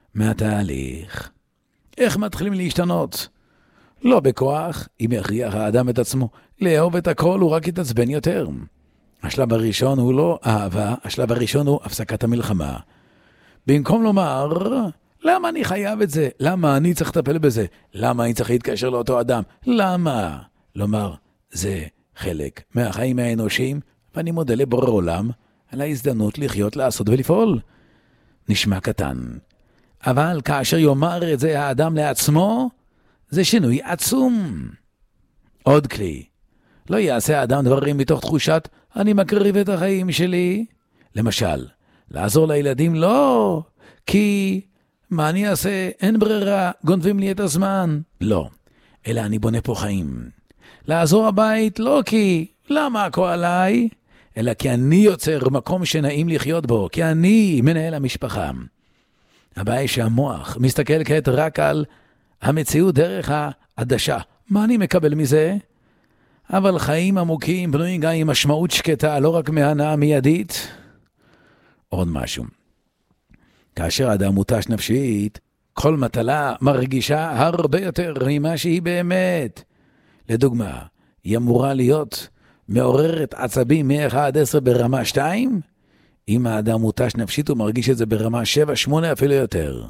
מהתהליך. איך מתחילים להשתנות? לא בכוח, אם יכריח האדם את עצמו לאהוב את הכל, הוא רק יתעצבן יותר. השלב הראשון הוא לא אהבה, השלב הראשון הוא הפסקת המלחמה. במקום לומר, למה אני חייב את זה? למה אני צריך לטפל בזה? למה אני צריך להתקשר לאותו אדם? למה? לומר, זה חלק מהחיים האנושיים, ואני מודה לבורא עולם על ההזדמנות לחיות, לעשות ולפעול. נשמע קטן. אבל כאשר יאמר את זה האדם לעצמו, זה שינוי עצום. עוד כלי. לא יעשה האדם דברים מתוך תחושת, אני מקריב את החיים שלי. למשל, לעזור לילדים לא, כי מה אני אעשה? אין ברירה, גונבים לי את הזמן. לא, אלא אני בונה פה חיים. לעזור הבית לא כי, למה הכל עליי? אלא כי אני יוצר מקום שנעים לחיות בו, כי אני מנהל המשפחה. הבעיה שהמוח מסתכל כעת רק על המציאות דרך העדשה. מה אני מקבל מזה? אבל חיים עמוקים בנויים גם עם משמעות שקטה, לא רק מהנאה מיידית. עוד משהו. כאשר האדם מותש נפשית, כל מטלה מרגישה הרבה יותר ממה שהיא באמת. לדוגמה, היא אמורה להיות מעוררת עצבים מ-אחד עד עשר ברמה שתיים, אם האדם מותש נפשית הוא מרגיש את זה ברמה שבע שמונה אפילו יותר.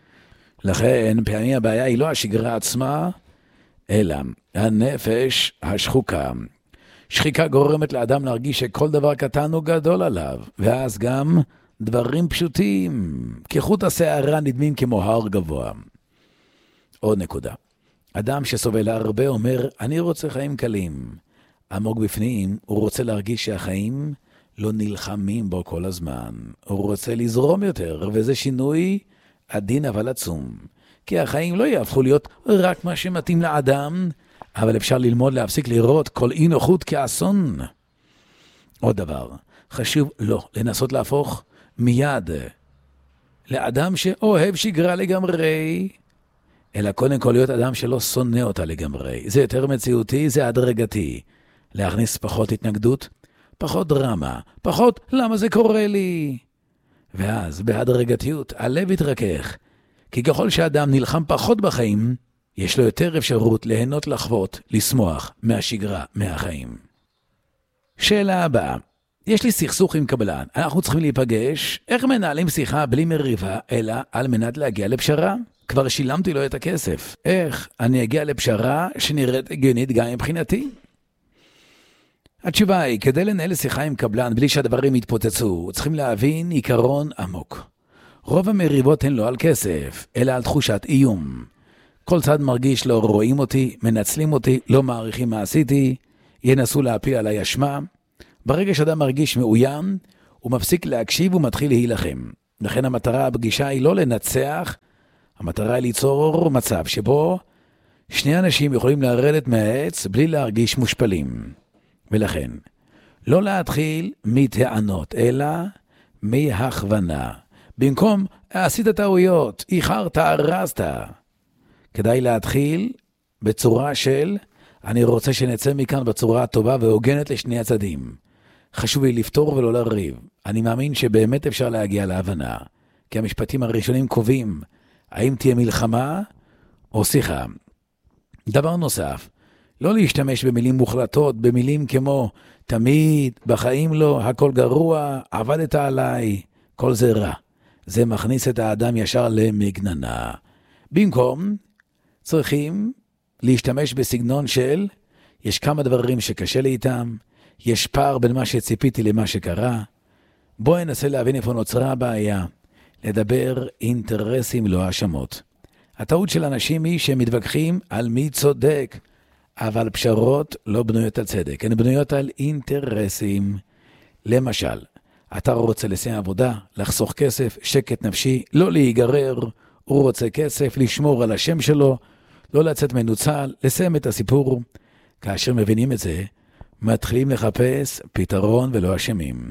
לכן פעמים הבעיה היא לא השגרה עצמה, אלא הנפש השחוקה. שחיקה גורמת לאדם להרגיש שכל דבר קטן הוא גדול עליו, ואז גם דברים פשוטים, כחוט השערה נדמים כמו הר גבוה. עוד נקודה. אדם שסובל הרבה אומר, אני רוצה חיים קלים. עמוק בפנים, הוא רוצה להרגיש שהחיים לא נלחמים בו כל הזמן. הוא רוצה לזרום יותר, וזה שינוי עדין אבל עצום. כי החיים לא יהפכו להיות רק מה שמתאים לאדם, אבל אפשר ללמוד להפסיק לראות כל אי נוחות כאסון. עוד דבר, חשוב לא לנסות להפוך מיד לאדם שאוהב שגרה לגמרי, אלא קודם כל להיות אדם שלא שונא אותה לגמרי. זה יותר מציאותי, זה הדרגתי. להכניס פחות התנגדות, פחות דרמה, פחות למה זה קורה לי. ואז בהדרגתיות הלב יתרכך, כי ככל שאדם נלחם פחות בחיים, יש לו יותר אפשרות ליהנות, לחוות, לשמוח מהשגרה, מהחיים. שאלה הבאה, יש לי סכסוך עם קבלן, אנחנו צריכים להיפגש, איך מנהלים שיחה בלי מריבה, אלא על מנת להגיע לפשרה? כבר שילמתי לו את הכסף, איך אני אגיע לפשרה שנראית הגיונית גם מבחינתי? התשובה היא, כדי לנהל שיחה עם קבלן בלי שהדברים יתפוצצו, צריכים להבין עיקרון עמוק. רוב המריבות הן לא על כסף, אלא על תחושת איום. כל צד מרגיש לא רואים אותי, מנצלים אותי, לא מעריכים מה עשיתי, ינסו להפיל עליי אשמה. ברגע שאדם מרגיש מאוים, הוא מפסיק להקשיב ומתחיל להילחם. לכן המטרה הפגישה היא לא לנצח, המטרה היא ליצור מצב שבו שני אנשים יכולים לרדת מהעץ בלי להרגיש מושפלים. ולכן, לא להתחיל מטענות, אלא מהכוונה. במקום, עשית טעויות, איחרת, הרסת. כדאי להתחיל בצורה של, אני רוצה שנצא מכאן בצורה טובה והוגנת לשני הצדדים. חשוב לי לפתור ולא לריב. אני מאמין שבאמת אפשר להגיע להבנה, כי המשפטים הראשונים קובעים, האם תהיה מלחמה או שיחה. דבר נוסף, לא להשתמש במילים מוחלטות, במילים כמו, תמיד, בחיים לא, הכל גרוע, עבדת עליי, כל זה רע. זה מכניס את האדם ישר למגננה. במקום, צריכים להשתמש בסגנון של, יש כמה דברים שקשה לי איתם, יש פער בין מה שציפיתי למה שקרה, בואי ננסה להבין איפה נוצרה הבעיה, לדבר אינטרסים לא האשמות. הטעות של אנשים היא שהם מתווכחים על מי צודק, אבל פשרות לא בנויות על צדק, הן בנויות על אינטרסים. למשל, אתה רוצה לסיים עבודה, לחסוך כסף, שקט נפשי, לא להיגרר, הוא רוצה כסף, לשמור על השם שלו, לא לצאת מנוצל, לסיים את הסיפור. כאשר מבינים את זה, מתחילים לחפש פתרון ולא אשמים.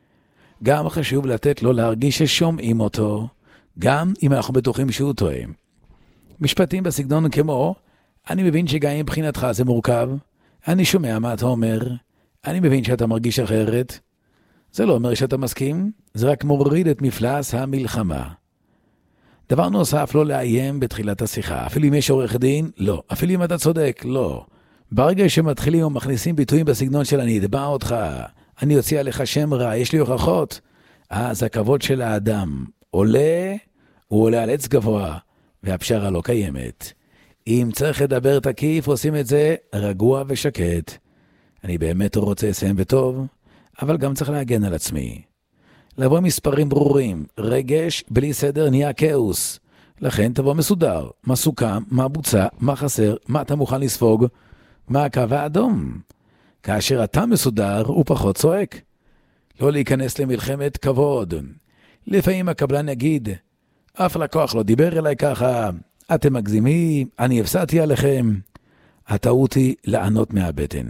גם חשוב לתת לו להרגיש ששומעים אותו, גם אם אנחנו בטוחים שהוא טועה. משפטים בסגנון כמו, אני מבין שגם מבחינתך זה מורכב, אני שומע מה אתה אומר, אני מבין שאתה מרגיש אחרת, זה לא אומר שאתה מסכים, זה רק מוריד את מפלס המלחמה. דבר נוסף, לא לאיים בתחילת השיחה, אפילו אם יש עורך דין, לא, אפילו אם אתה צודק, לא. ברגע שמתחילים או מכניסים ביטויים בסגנון של אני אדבע אותך, אני אוציא עליך שם רע, יש לי הוכחות, אז הכבוד של האדם עולה, הוא עולה על עץ גבוה, והפשרה לא קיימת. אם צריך לדבר תקיף, עושים את זה רגוע ושקט. אני באמת רוצה לסיים בטוב, אבל גם צריך להגן על עצמי. לבוא מספרים ברורים, רגש בלי סדר נהיה כאוס. לכן תבוא מסודר, מה סוכם, מה בוצע, מה חסר, מה אתה מוכן לספוג, מה הקו האדום. כאשר אתה מסודר, הוא פחות צועק. לא להיכנס למלחמת כבוד. לפעמים הקבלן יגיד, אף לקוח לא דיבר אליי ככה, אתם מגזימים, אני הפסעתי עליכם. הטעות היא לענות מהבטן.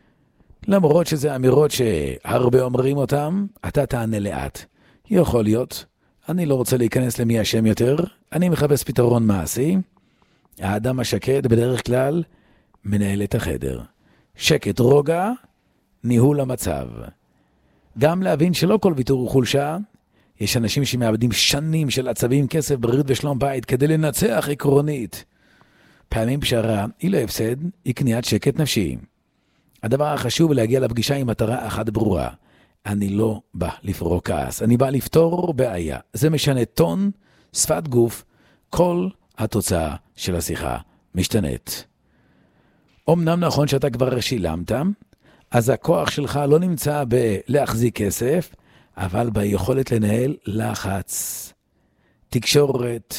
למרות שזה אמירות שהרבה אומרים אותם, אתה תענה לאט. יכול להיות, אני לא רוצה להיכנס למי השם יותר, אני מחפש פתרון מעשי. האדם השקט בדרך כלל מנהל את החדר. שקט רוגע, ניהול המצב. גם להבין שלא כל ויתור הוא חולשה, יש אנשים שמאבדים שנים של עצבים, כסף, בריאות ושלום בית כדי לנצח עקרונית. פעמים פשרה היא לא הפסד, היא קניית שקט נפשי. הדבר החשוב להגיע לפגישה עם מטרה אחת ברורה. אני לא בא לפרוק כעס, אני בא לפתור בעיה. זה משנה טון, שפת גוף, כל התוצאה של השיחה משתנית. אמנם נכון שאתה כבר שילמת, אז הכוח שלך לא נמצא בלהחזיק כסף, אבל ביכולת לנהל לחץ, תקשורת,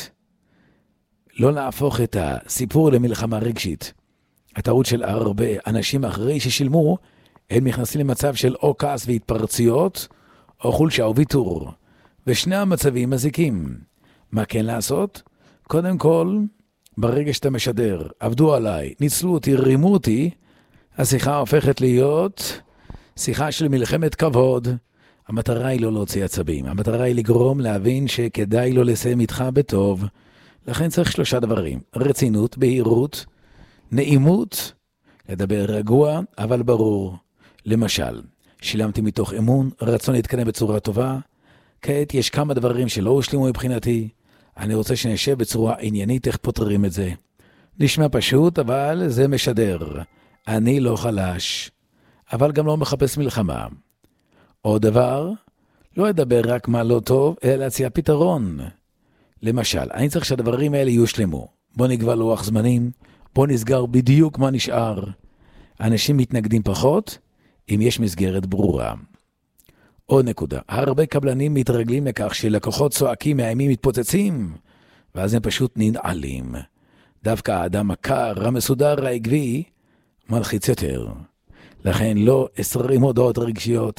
לא להפוך את הסיפור למלחמה רגשית. הטעות של הרבה אנשים אחרי ששילמו, הם נכנסים למצב של או כעס והתפרצויות, או חולשה או ויתור. ושני המצבים מזיקים. מה כן לעשות? קודם כל, ברגע שאתה משדר, עבדו עליי, ניצלו אותי, רימו אותי, השיחה הופכת להיות שיחה של מלחמת כבוד. המטרה היא לא להוציא עצבים, המטרה היא לגרום להבין שכדאי לו לסיים איתך בטוב. לכן צריך שלושה דברים, רצינות, בהירות, נעימות, לדבר רגוע, אבל ברור. למשל, שילמתי מתוך אמון, רצון להתקדם בצורה טובה, כעת יש כמה דברים שלא הושלימו מבחינתי, אני רוצה שנשב בצורה עניינית איך פותרים את זה. נשמע פשוט, אבל זה משדר. אני לא חלש, אבל גם לא מחפש מלחמה. עוד דבר, לא אדבר רק מה לא טוב, אלא להציע פתרון. למשל, אני צריך שהדברים האלה יושלמו. בוא נקבע לוח זמנים, בוא נסגר בדיוק מה נשאר. אנשים מתנגדים פחות, אם יש מסגרת ברורה. עוד נקודה, הרבה קבלנים מתרגלים לכך שלקוחות צועקים, מאיימים, מתפוצצים, ואז הם פשוט ננעלים. דווקא האדם הקר, המסודר, העקבי, מלחיץ יותר. לכן לא עשרים הודעות רגשיות,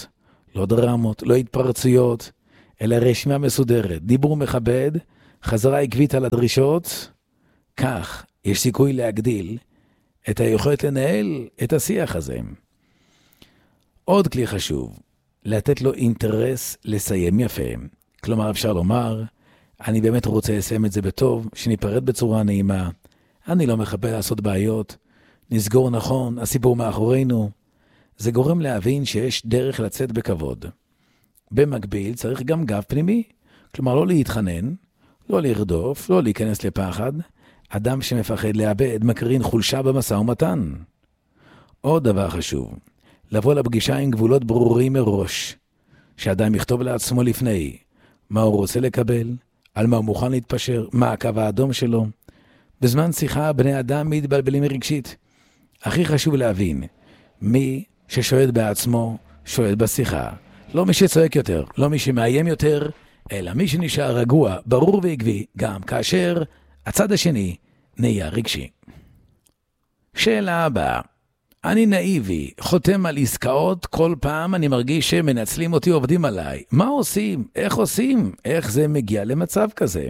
לא דרמות, לא התפרצויות, אלא רשימה מסודרת, דיבור מכבד, חזרה עקבית על הדרישות, כך יש סיכוי להגדיל את היכולת לנהל את השיח הזה. עוד כלי חשוב, לתת לו אינטרס לסיים יפה. כלומר, אפשר לומר, אני באמת רוצה לסיים את זה בטוב, שניפרד בצורה נעימה, אני לא מחבל לעשות בעיות, נסגור נכון, הסיפור מאחורינו. זה גורם להבין שיש דרך לצאת בכבוד. במקביל צריך גם גב פנימי, כלומר לא להתחנן, לא לרדוף, לא להיכנס לפחד. אדם שמפחד לאבד מקרין חולשה במשא ומתן. עוד דבר חשוב, לבוא לפגישה עם גבולות ברורים מראש, שאדם יכתוב לעצמו לפני מה הוא רוצה לקבל, על מה הוא מוכן להתפשר, מה הקו האדום שלו. בזמן שיחה בני אדם מתבלבלים רגשית. הכי חשוב להבין, מי ששואד בעצמו, שואד בשיחה. לא מי שצועק יותר, לא מי שמאיים יותר, אלא מי שנשאר רגוע, ברור ועקבי, גם כאשר הצד השני נהיה רגשי. שאלה הבאה, אני נאיבי, חותם על עסקאות, כל פעם אני מרגיש שמנצלים אותי, עובדים עליי. מה עושים? איך עושים? איך זה מגיע למצב כזה?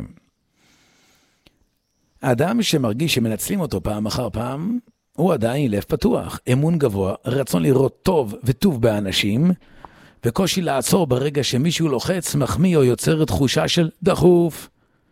האדם שמרגיש שמנצלים אותו פעם אחר פעם, הוא עדיין לב פתוח, אמון גבוה, רצון לראות טוב וטוב באנשים, וקושי לעצור ברגע שמישהו לוחץ, מחמיא או יוצר תחושה של דחוף.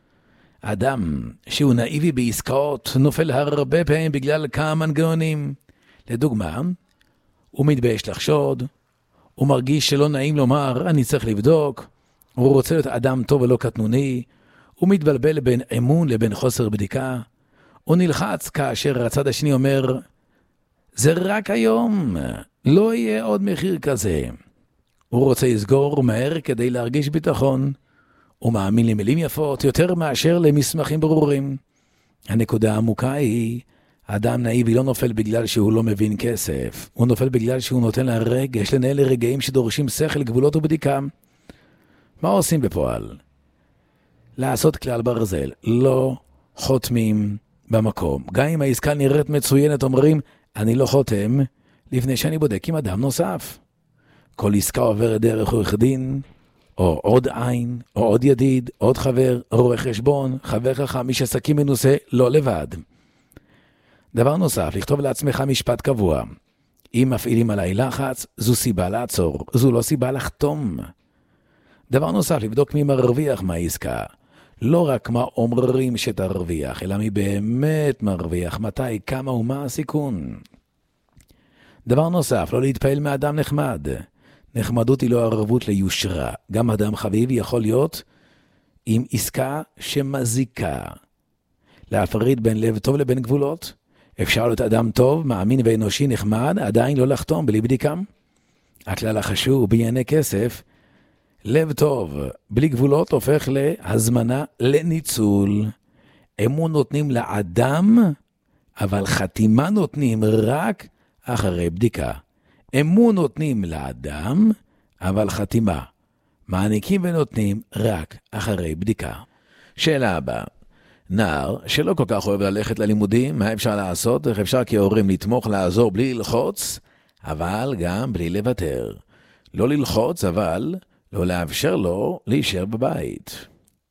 אדם שהוא נאיבי בעסקאות נופל הרבה פעמים בגלל כמה מנגנונים. לדוגמה, הוא מתבייש לחשוד, הוא מרגיש שלא נעים לומר, אני צריך לבדוק, הוא רוצה להיות אדם טוב ולא קטנוני, הוא מתבלבל בין אמון לבין חוסר בדיקה, הוא נלחץ כאשר הצד השני אומר, זה רק היום, לא יהיה עוד מחיר כזה. הוא רוצה לסגור מהר כדי להרגיש ביטחון, הוא מאמין למילים יפות יותר מאשר למסמכים ברורים. הנקודה העמוקה היא, האדם נאיבי לא נופל בגלל שהוא לא מבין כסף, הוא נופל בגלל שהוא נותן לרגש לנהל לרגעים שדורשים שכל, גבולות ובדיקה. מה עושים בפועל? לעשות כלל ברזל, לא חותמים במקום. גם אם העסקה נראית מצוינת, אומרים, אני לא חותם, לפני שאני בודק עם אדם נוסף. כל עסקה עוברת דרך עורך דין, או עוד עין, או עוד ידיד, עוד חבר, רואה חשבון, חבר חכם, איש עסקים מנוסה, לא לבד. דבר נוסף, לכתוב לעצמך משפט קבוע. אם מפעילים עליי לחץ, זו סיבה לעצור, זו לא סיבה לחתום. דבר נוסף, לבדוק מי מרוויח מהעסקה. לא רק מה אומרים שתרוויח, אלא מי באמת מרוויח, מתי, כמה ומה הסיכון. דבר נוסף, לא להתפעל מאדם נחמד. נחמדות היא לא ערבות ליושרה. גם אדם חביב יכול להיות עם עסקה שמזיקה. להפריד בין לב טוב לבין גבולות. אפשר להיות אדם טוב, מאמין ואנושי נחמד, עדיין לא לחתום בלי בדיקם. הכלל החשוב בענייני כסף, לב טוב בלי גבולות הופך להזמנה לניצול. אמון נותנים לאדם, אבל חתימה נותנים רק אחרי בדיקה. אמון נותנים לאדם, אבל חתימה מעניקים ונותנים רק אחרי בדיקה. שאלה הבאה, נער שלא כל כך אוהב ללכת ללימודים, מה אפשר לעשות? איך אפשר כהורים לתמוך, לעזור בלי ללחוץ, אבל גם בלי לוותר. לא ללחוץ, אבל לא לאפשר לו להישאר בבית.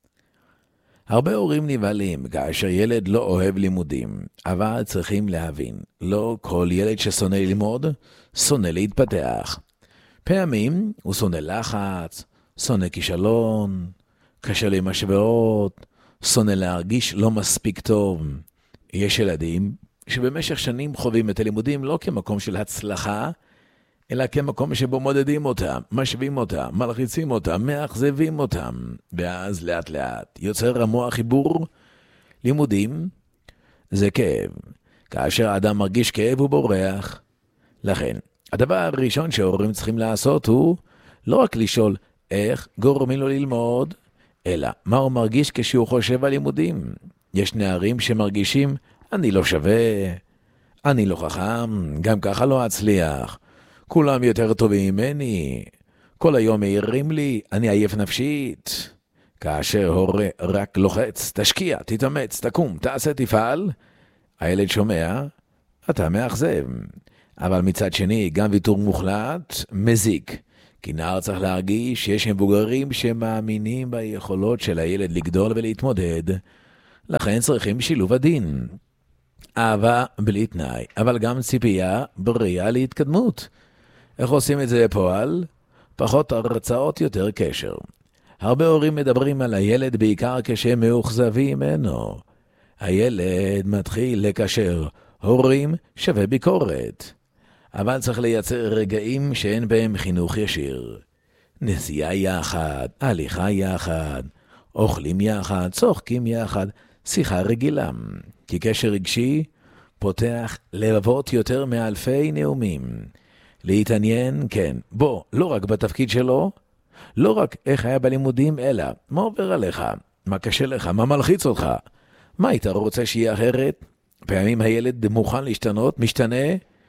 הרבה הורים נבהלים כאשר ילד לא אוהב לימודים, אבל צריכים להבין, לא כל ילד ששונא ללמוד, שונא להתפתח. פעמים הוא שונא לחץ, שונא כישלון, קשה עם השוואות, שונא להרגיש לא מספיק טוב. יש ילדים שבמשך שנים חווים את הלימודים לא כמקום של הצלחה, אלא כמקום שבו מודדים אותם, משווים אותם, מלחיצים אותם, מאכזבים אותם. ואז לאט לאט יוצר המוח חיבור. לימודים זה כאב. כאשר האדם מרגיש כאב הוא בורח. לכן, הדבר הראשון שההורים צריכים לעשות הוא לא רק לשאול איך גורמים לו ללמוד, אלא מה הוא מרגיש כשהוא חושב על לימודים. יש נערים שמרגישים, אני לא שווה, אני לא חכם, גם ככה לא אצליח. כולם יותר טובים ממני, כל היום מעירים לי, אני עייף נפשית. כאשר הורה רק לוחץ, תשקיע, תתאמץ, תקום, תעשה, תפעל, הילד שומע, אתה מאכזב. אבל מצד שני, גם ויתור מוחלט, מזיק. כי נער צריך להרגיש שיש מבוגרים שמאמינים ביכולות של הילד לגדול ולהתמודד, לכן צריכים שילוב הדין. אהבה בלי תנאי, אבל גם ציפייה בריאה להתקדמות. איך עושים את זה בפועל? פחות הרצאות, יותר קשר. הרבה הורים מדברים על הילד בעיקר כשהם מאוכזבים ממנו. הילד מתחיל לקשר, הורים שווה ביקורת. אבל צריך לייצר רגעים שאין בהם חינוך ישיר. נסיעה יחד, הליכה יחד, אוכלים יחד, צוחקים יחד, שיחה רגילה. כי קשר רגשי פותח לבבות יותר מאלפי נאומים. להתעניין, כן, בוא, לא רק בתפקיד שלו, לא רק איך היה בלימודים, אלא מה עובר עליך, מה קשה לך, מה מלחיץ אותך, מה היית רוצה שיהיה אחרת? פעמים הילד מוכן להשתנות, משתנה,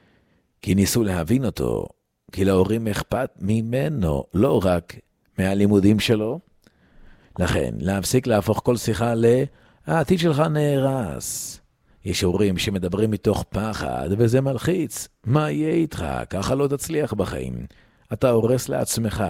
כי ניסו להבין אותו, כי להורים אכפת ממנו, לא רק מהלימודים שלו. לכן, להפסיק להפוך כל שיחה לעתיד שלך נהרס. יש הורים שמדברים מתוך פחד, וזה מלחיץ. מה יהיה איתך? ככה לא תצליח בחיים. אתה הורס לעצמך.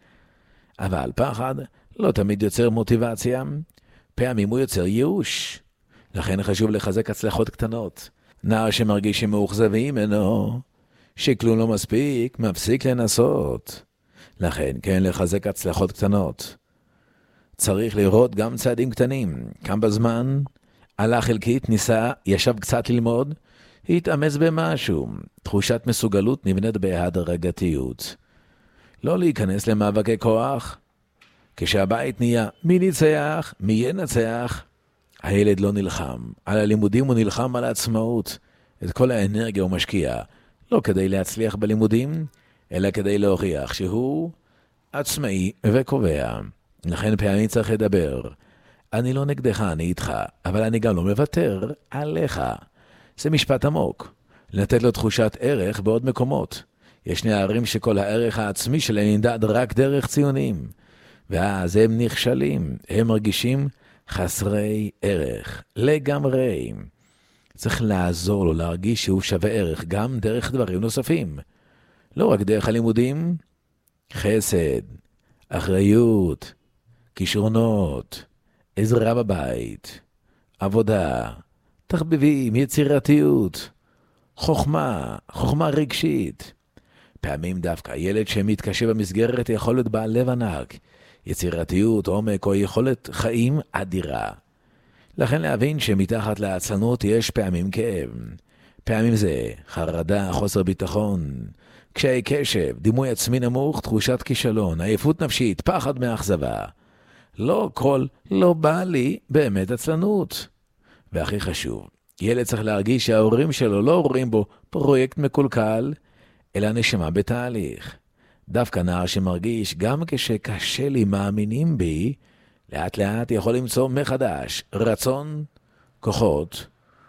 אבל פחד לא תמיד יוצר מוטיבציה. פעמים הוא יוצר ייאוש. לכן חשוב לחזק הצלחות קטנות. נער שמרגיש שמאוכזבים ממנו, שכלום לא מספיק, מפסיק לנסות. לכן, כן, לחזק הצלחות קטנות. צריך לראות גם צעדים קטנים. כמה בזמן עלה חלקית, ניסה, ישב קצת ללמוד, התאמץ במשהו. תחושת מסוגלות נבנית בהדרגתיות. לא להיכנס למאבקי כוח. כשהבית נהיה מי ניצח, מי ינצח, הילד לא נלחם. על הלימודים הוא נלחם על העצמאות. את כל האנרגיה הוא משקיע. לא כדי להצליח בלימודים, אלא כדי להוכיח שהוא עצמאי וקובע. לכן פעמים צריך לדבר. אני לא נגדך, אני איתך, אבל אני גם לא מוותר עליך. זה משפט עמוק. לתת לו תחושת ערך בעוד מקומות. יש נערים שכל הערך העצמי שלהם נמדד רק דרך ציונים. ואז הם נכשלים, הם מרגישים חסרי ערך, לגמרי. צריך לעזור לו להרגיש שהוא שווה ערך גם דרך דברים נוספים. לא רק דרך הלימודים, חסד, אחריות, כישרונות, עזרה בבית, עבודה, תחביבים, יצירתיות, חוכמה, חוכמה רגשית. פעמים דווקא ילד שמתקשה במסגרת יכול להיות בעל לב ענק, יצירתיות, עומק או יכולת חיים אדירה. לכן להבין שמתחת לעצלנות יש פעמים כאב. פעמים זה חרדה, חוסר ביטחון, קשיי קשב, דימוי עצמי נמוך, תחושת כישלון, עייפות נפשית, פחד מאכזבה. לא כל לא בא לי באמת עצלנות. והכי חשוב, ילד צריך להרגיש שההורים שלו לא רואים בו פרויקט מקולקל, אלא נשמה בתהליך. דווקא נער שמרגיש גם כשקשה לי מאמינים בי, לאט לאט יכול למצוא מחדש רצון, כוחות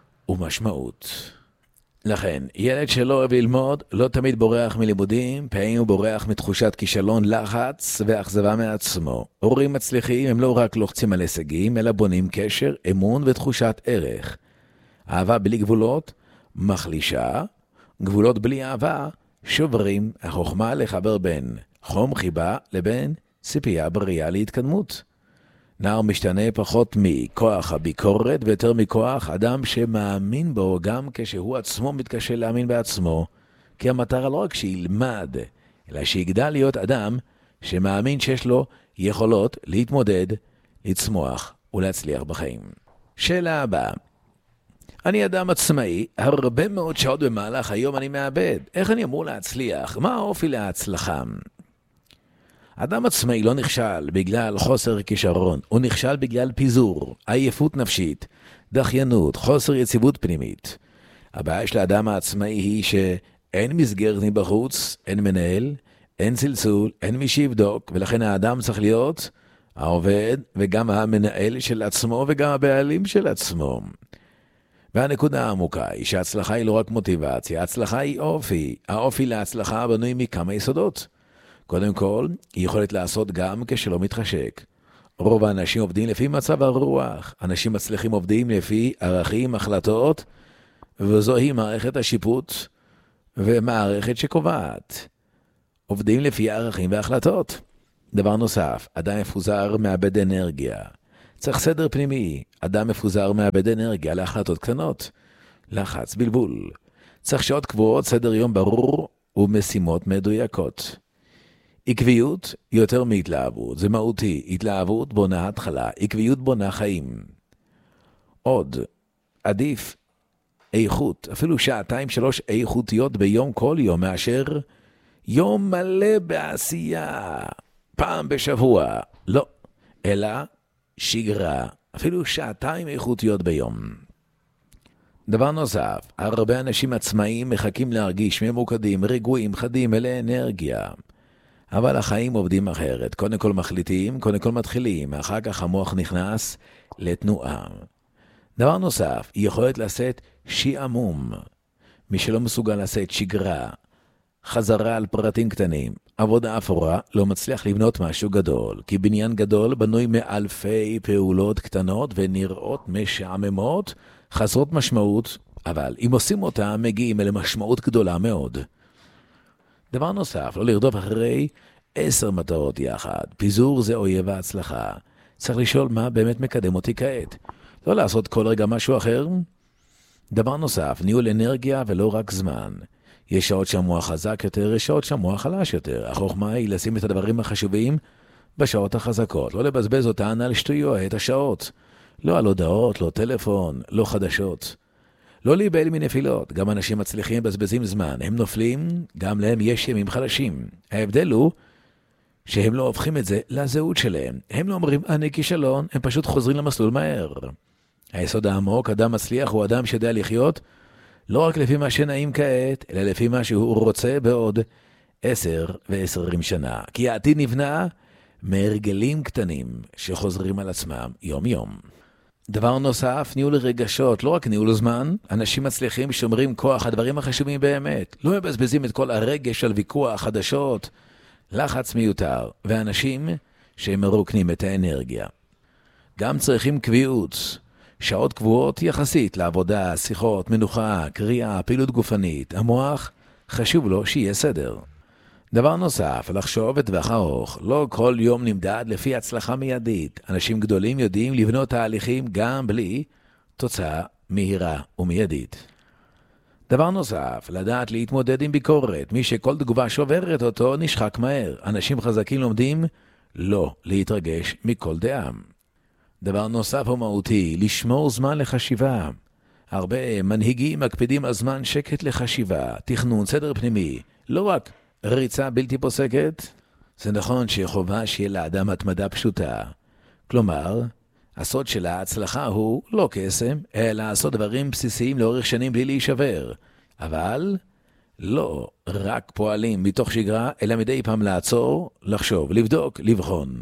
ומשמעות. לכן, ילד שלא אוהב ללמוד לא תמיד בורח מלימודים, פעמים הוא בורח מתחושת כישלון, לחץ ואכזבה מעצמו. הורים מצליחים הם לא רק לוחצים על הישגים, אלא בונים קשר, אמון ותחושת ערך. אהבה בלי גבולות מחלישה, גבולות בלי אהבה שוברים. החוכמה לחבר בין חום חיבה לבין ציפייה בריאה להתקדמות. נער משתנה פחות מכוח הביקורת ויותר מכוח אדם שמאמין בו גם כשהוא עצמו מתקשה להאמין בעצמו, כי המטרה לא רק שילמד, אלא שיגדל להיות אדם שמאמין שיש לו יכולות להתמודד, לצמוח ולהצליח בחיים. שאלה הבאה. אני אדם עצמאי, הרבה מאוד שעות במהלך היום אני מאבד. איך אני אמור להצליח? מה האופי להצלחה? אדם עצמאי לא נכשל בגלל חוסר כישרון, הוא נכשל בגלל פיזור, עייפות נפשית, דחיינות, חוסר יציבות פנימית. הבעיה של האדם העצמאי היא שאין מסגרת מבחוץ, אין מנהל, אין צלצול, אין מי שיבדוק, ולכן האדם צריך להיות העובד וגם המנהל של עצמו וגם הבעלים של עצמו. והנקודה העמוקה היא שההצלחה היא לא רק מוטיבציה, ההצלחה היא אופי. האופי להצלחה בנוי מכמה יסודות. קודם כל, היא יכולת לעשות גם כשלא מתחשק. רוב האנשים עובדים לפי מצב הרוח. אנשים מצליחים עובדים לפי ערכים, החלטות, וזוהי מערכת השיפוט ומערכת שקובעת. עובדים לפי ערכים והחלטות. דבר נוסף, אדם מפוזר מאבד אנרגיה. צריך סדר פנימי, אדם מפוזר מאבד אנרגיה להחלטות קטנות. לחץ, בלבול. צריך שעות קבועות, סדר יום ברור ומשימות מדויקות. עקביות יותר מהתלהבות, זה מהותי, התלהבות בונה התחלה, עקביות בונה חיים. עוד, עדיף איכות, אפילו שעתיים שלוש איכותיות ביום כל יום, מאשר יום מלא בעשייה, פעם בשבוע, לא, אלא שגרה, אפילו שעתיים איכותיות ביום. דבר נוסף, הרבה אנשים עצמאיים מחכים להרגיש ממוקדים, רגועים, חדים, מלא אנרגיה. אבל החיים עובדים אחרת. קודם כל מחליטים, קודם כל מתחילים, אחר כך המוח נכנס לתנועה. דבר נוסף, יכולת לשאת שעמום. מי שלא מסוגל לשאת שגרה, חזרה על פרטים קטנים, עבודה אפורה, לא מצליח לבנות משהו גדול, כי בניין גדול בנוי מאלפי פעולות קטנות ונראות משעממות, חסרות משמעות, אבל אם עושים אותה, מגיעים אל משמעות גדולה מאוד. דבר נוסף, לא לרדוף אחרי עשר מטרות יחד. פיזור זה אויב ההצלחה. צריך לשאול מה באמת מקדם אותי כעת. לא לעשות כל רגע משהו אחר. דבר נוסף, ניהול אנרגיה ולא רק זמן. יש שעות שהמוח חזק יותר, יש שעות שהמוח חלש יותר. החוכמה היא לשים את הדברים החשובים בשעות החזקות. לא לבזבז אותן על שטויות, את השעות. לא על הודעות, לא טלפון, לא חדשות. לא להיבהל מנפילות, גם אנשים מצליחים בזבזים זמן, הם נופלים, גם להם יש ימים חלשים. ההבדל הוא שהם לא הופכים את זה לזהות שלהם. הם לא אומרים, אני כישלון, הם פשוט חוזרים למסלול מהר. היסוד העמוק, אדם מצליח הוא אדם שיודע לחיות, לא רק לפי מה שנעים כעת, אלא לפי מה שהוא רוצה בעוד עשר ועשרים שנה. כי העתיד נבנה מהרגלים קטנים שחוזרים על עצמם יום יום. דבר נוסף, ניהול רגשות, לא רק ניהול זמן, אנשים מצליחים שומרים כוח, הדברים החשובים באמת, לא מבזבזים את כל הרגש על ויכוח, חדשות, לחץ מיותר, ואנשים שהם מרוקנים את האנרגיה. גם צריכים קביעות, שעות קבועות יחסית לעבודה, שיחות, מנוחה, קריאה, פעילות גופנית, המוח חשוב לו שיהיה סדר. דבר נוסף, לחשוב בטווח ארוך, לא כל יום נמדד לפי הצלחה מיידית. אנשים גדולים יודעים לבנות תהליכים גם בלי תוצאה מהירה ומיידית. דבר נוסף, לדעת להתמודד עם ביקורת. מי שכל תגובה שוברת אותו נשחק מהר. אנשים חזקים לומדים לא להתרגש מכל דעה. דבר נוסף ומהותי, לשמור זמן לחשיבה. הרבה מנהיגים מקפידים על זמן שקט לחשיבה, תכנון, סדר פנימי, לא רק ריצה בלתי פוסקת. זה נכון שחובה שיהיה לאדם התמדה פשוטה. כלומר, הסוד של ההצלחה הוא לא קסם, אלא לעשות דברים בסיסיים לאורך שנים בלי להישבר. אבל לא רק פועלים מתוך שגרה, אלא מדי פעם לעצור, לחשוב, לבדוק, לבחון.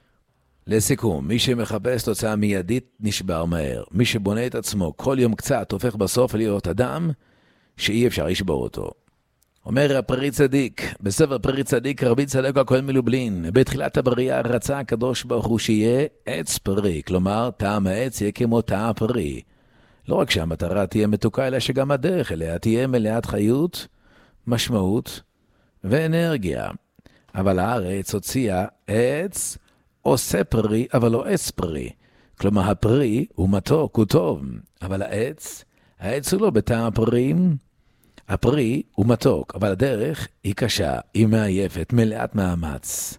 לסיכום, מי שמחפש תוצאה מיידית נשבר מהר. מי שבונה את עצמו כל יום קצת הופך בסוף להיות אדם שאי אפשר לשבור אותו. אומר הפרי צדיק, בספר פרי צדיק רבי צדוק הכהן מלובלין, בתחילת הבריאה רצה הקדוש ברוך הוא שיהיה עץ פרי, כלומר טעם העץ יהיה כמו טעם הפרי. לא רק שהמטרה תהיה מתוקה, אלא שגם הדרך אליה תהיה מלאת חיות, משמעות ואנרגיה. אבל הארץ הוציאה עץ עושה פרי, אבל לא עץ פרי. כלומר הפרי הוא מתוק, הוא טוב, אבל העץ, העץ הוא לא בטעם הפרים. הפרי הוא מתוק, אבל הדרך היא קשה, היא מעייפת, מלאת מאמץ.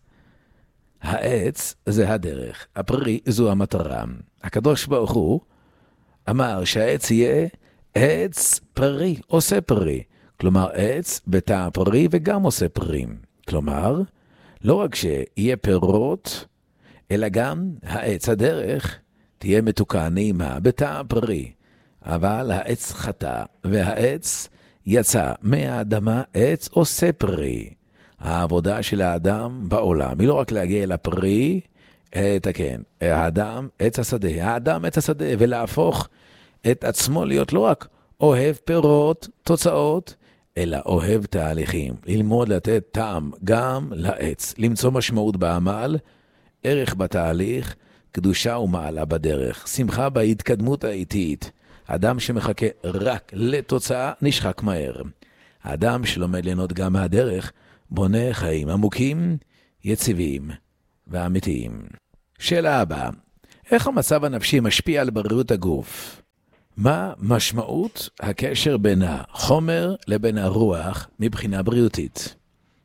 העץ זה הדרך, הפרי זו המטרה. הקדוש ברוך הוא אמר שהעץ יהיה עץ פרי, עושה פרי. כלומר עץ בטעם פרי וגם עושה פרים. כלומר, לא רק שיהיה פירות, אלא גם העץ הדרך תהיה מתוקה נעימה בטעם פרי. אבל העץ חטא והעץ יצא מהאדמה עץ עושה פרי. העבודה של האדם בעולם היא לא רק להגיע לפרי, תקן, האדם עץ השדה, האדם עץ השדה, ולהפוך את עצמו להיות לא רק אוהב פירות, תוצאות, אלא אוהב תהליכים, ללמוד לתת טעם גם לעץ, למצוא משמעות בעמל, ערך בתהליך, קדושה ומעלה בדרך, שמחה בהתקדמות האיטית. אדם שמחכה רק לתוצאה נשחק מהר. האדם שלומד ליהנות גם מהדרך, בונה חיים עמוקים, יציבים ואמיתיים. שאלה הבאה, איך המצב הנפשי משפיע על בריאות הגוף? מה משמעות הקשר בין החומר לבין הרוח מבחינה בריאותית?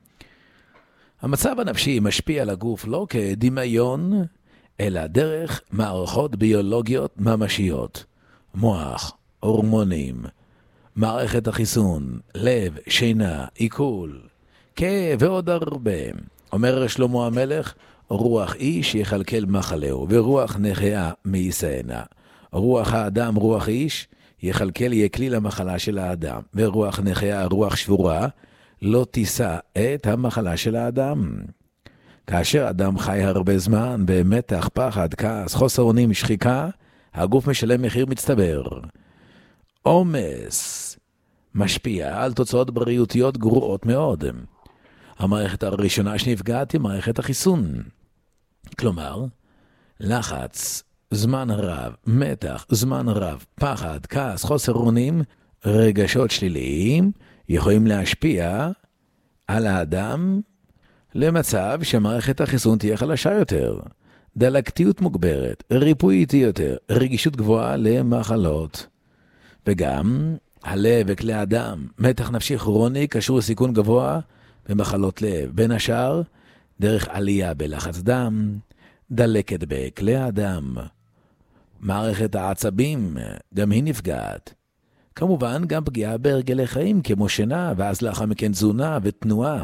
המצב הנפשי משפיע על הגוף לא כדמיון, אלא דרך מערכות ביולוגיות ממשיות, מוח, הורמונים, מערכת החיסון, לב, שינה, עיכול, כאב ועוד הרבה. אומר שלמה המלך, רוח איש יכלכל מחלהו, ורוח נחיה מייסענה. רוח האדם, רוח איש, יכלכל יקליל המחלה של האדם, ורוח נחיה, רוח שבורה, לא תישא את המחלה של האדם. כאשר אדם חי הרבה זמן, במתח, פחד, כעס, חוסר אונים, שחיקה, הגוף משלם מחיר מצטבר. עומס משפיע על תוצאות בריאותיות גרועות מאוד. המערכת הראשונה שנפגעת היא מערכת החיסון. כלומר, לחץ, זמן רב, מתח, זמן רב, פחד, כעס, חוסר אונים, רגשות שליליים, יכולים להשפיע על האדם למצב שמערכת החיסון תהיה חלשה יותר, דלקתיות מוגברת, ריפוי איטי יותר, רגישות גבוהה למחלות. וגם הלב וכלי הדם, מתח נפשי כרוני קשור לסיכון גבוה במחלות לב, בין השאר דרך עלייה בלחץ דם, דלקת בכלי הדם, מערכת העצבים, גם היא נפגעת. כמובן גם פגיעה בהרגלי חיים כמו שינה, ואז לאחר מכן תזונה ותנועה.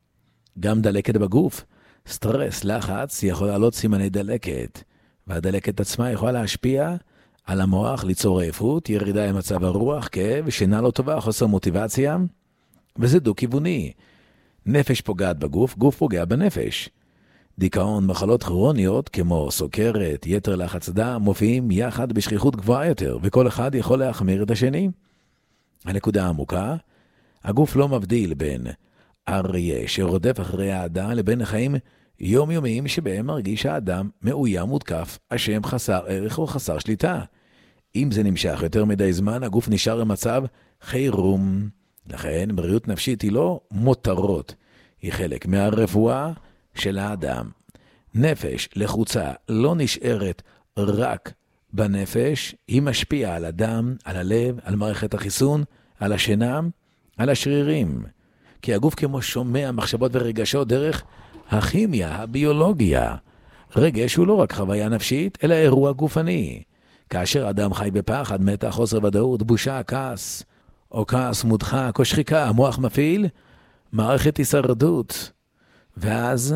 גם דלקת בגוף, סטרס, לחץ, יכול לעלות סימני דלקת, והדלקת עצמה יכולה להשפיע על המוח, ליצור עייפות, ירידה במצב הרוח, כאב, שינה לא טובה, חוסר מוטיבציה, וזה דו-כיווני. נפש פוגעת בגוף, גוף פוגע בנפש. דיכאון, מחלות כרוניות כמו סוכרת, יתר לחץ דם, מופיעים יחד בשכיחות גבוהה יותר, וכל אחד יכול להחמיר את השני. הנקודה העמוקה, הגוף לא מבדיל בין אריה שרודף אחרי האדם לבין חיים יומיומיים שבהם מרגיש האדם מאוים מותקף, השם חסר ערך או חסר שליטה. אם זה נמשך יותר מדי זמן, הגוף נשאר במצב חירום. לכן בריאות נפשית היא לא מותרות, היא חלק מהרפואה של האדם. נפש לחוצה לא נשארת רק בנפש, היא משפיעה על הדם, על הלב, על מערכת החיסון, על השינה, על השרירים. כי הגוף כמו שומע מחשבות ורגשות דרך הכימיה, הביולוגיה. רגש הוא לא רק חוויה נפשית, אלא אירוע גופני. כאשר אדם חי בפחד, מתח, חוסר ודאות, בושה, כעס, או כעס מודחק, או שחיקה, המוח מפעיל, מערכת הישרדות. ואז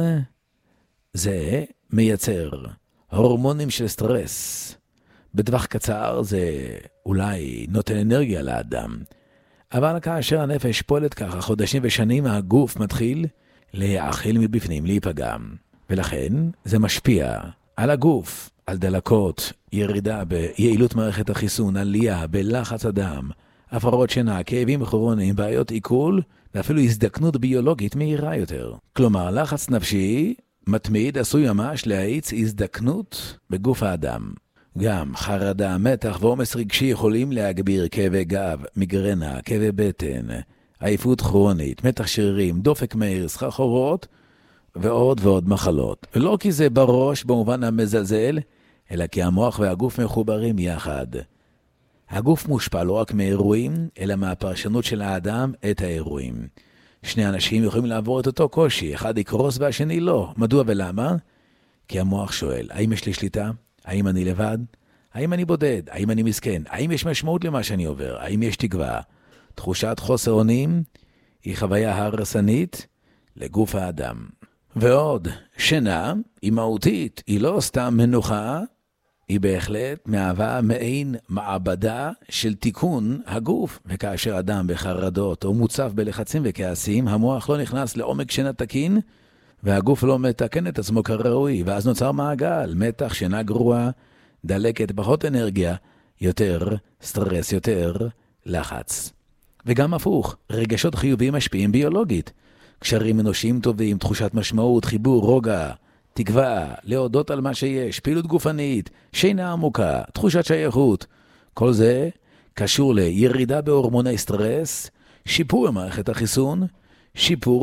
זה מייצר הורמונים של סטרס. בטווח קצר זה אולי נותן אנרגיה לאדם. אבל כאשר הנפש פועלת ככה חודשים ושנים, הגוף מתחיל להאכיל מבפנים, להיפגע. ולכן זה משפיע על הגוף, על דלקות, ירידה ביעילות מערכת החיסון, עלייה בלחץ הדם, הפרעות שינה, כאבים כרוניים, בעיות עיכול, ואפילו הזדקנות ביולוגית מהירה יותר. כלומר, לחץ נפשי מתמיד עשוי ממש להאיץ הזדקנות בגוף האדם. גם חרדה, מתח ועומס רגשי יכולים להגביר כאבי גב, מיגרנה, כאבי בטן, עייפות כרונית, מתח שרירים, דופק מהיר, סחרחורות ועוד ועוד מחלות. ולא כי זה בראש במובן המזלזל, אלא כי המוח והגוף מחוברים יחד. הגוף מושפע לא רק מאירועים, אלא מהפרשנות של האדם את האירועים. שני אנשים יכולים לעבור את אותו קושי, אחד יקרוס והשני לא. מדוע ולמה? כי המוח שואל, האם יש לי שליטה? האם אני לבד? האם אני בודד? האם אני מסכן? האם יש משמעות למה שאני עובר? האם יש תקווה? תחושת חוסר אונים היא חוויה הרסנית לגוף האדם. ועוד, שינה היא מהותית, היא לא סתם מנוחה, היא בהחלט מהווה מעין מעבדה של תיקון הגוף. וכאשר אדם בחרדות או מוצף בלחצים וכעסים, המוח לא נכנס לעומק שינה תקין, והגוף לא מתקן את עצמו כראוי, ואז נוצר מעגל, מתח, שינה גרועה, דלקת, פחות אנרגיה, יותר סטרס, יותר לחץ. וגם הפוך, רגשות חיוביים משפיעים ביולוגית. קשרים אנושיים טובים, תחושת משמעות, חיבור, רוגע, תקווה, להודות על מה שיש, פעילות גופנית, שינה עמוקה, תחושת שייכות. כל זה קשור לירידה בהורמוני סטרס, שיפור במערכת החיסון, שיפור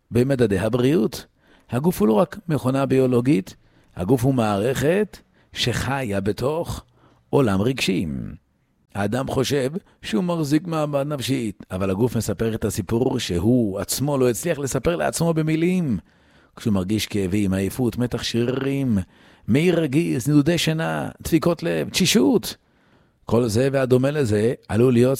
במדדי הבריאות. הגוף הוא לא רק מכונה ביולוגית, הגוף הוא מערכת שחיה בתוך עולם רגשיים. האדם חושב שהוא מחזיק מעמד נפשית, אבל הגוף מספר את הסיפור שהוא עצמו לא הצליח לספר לעצמו במילים. כשהוא מרגיש כאבים, עייפות, מתח שרירים, מעי רגיז, נדודי שינה, דפיקות לב, תשישות. כל זה והדומה לזה עלול להיות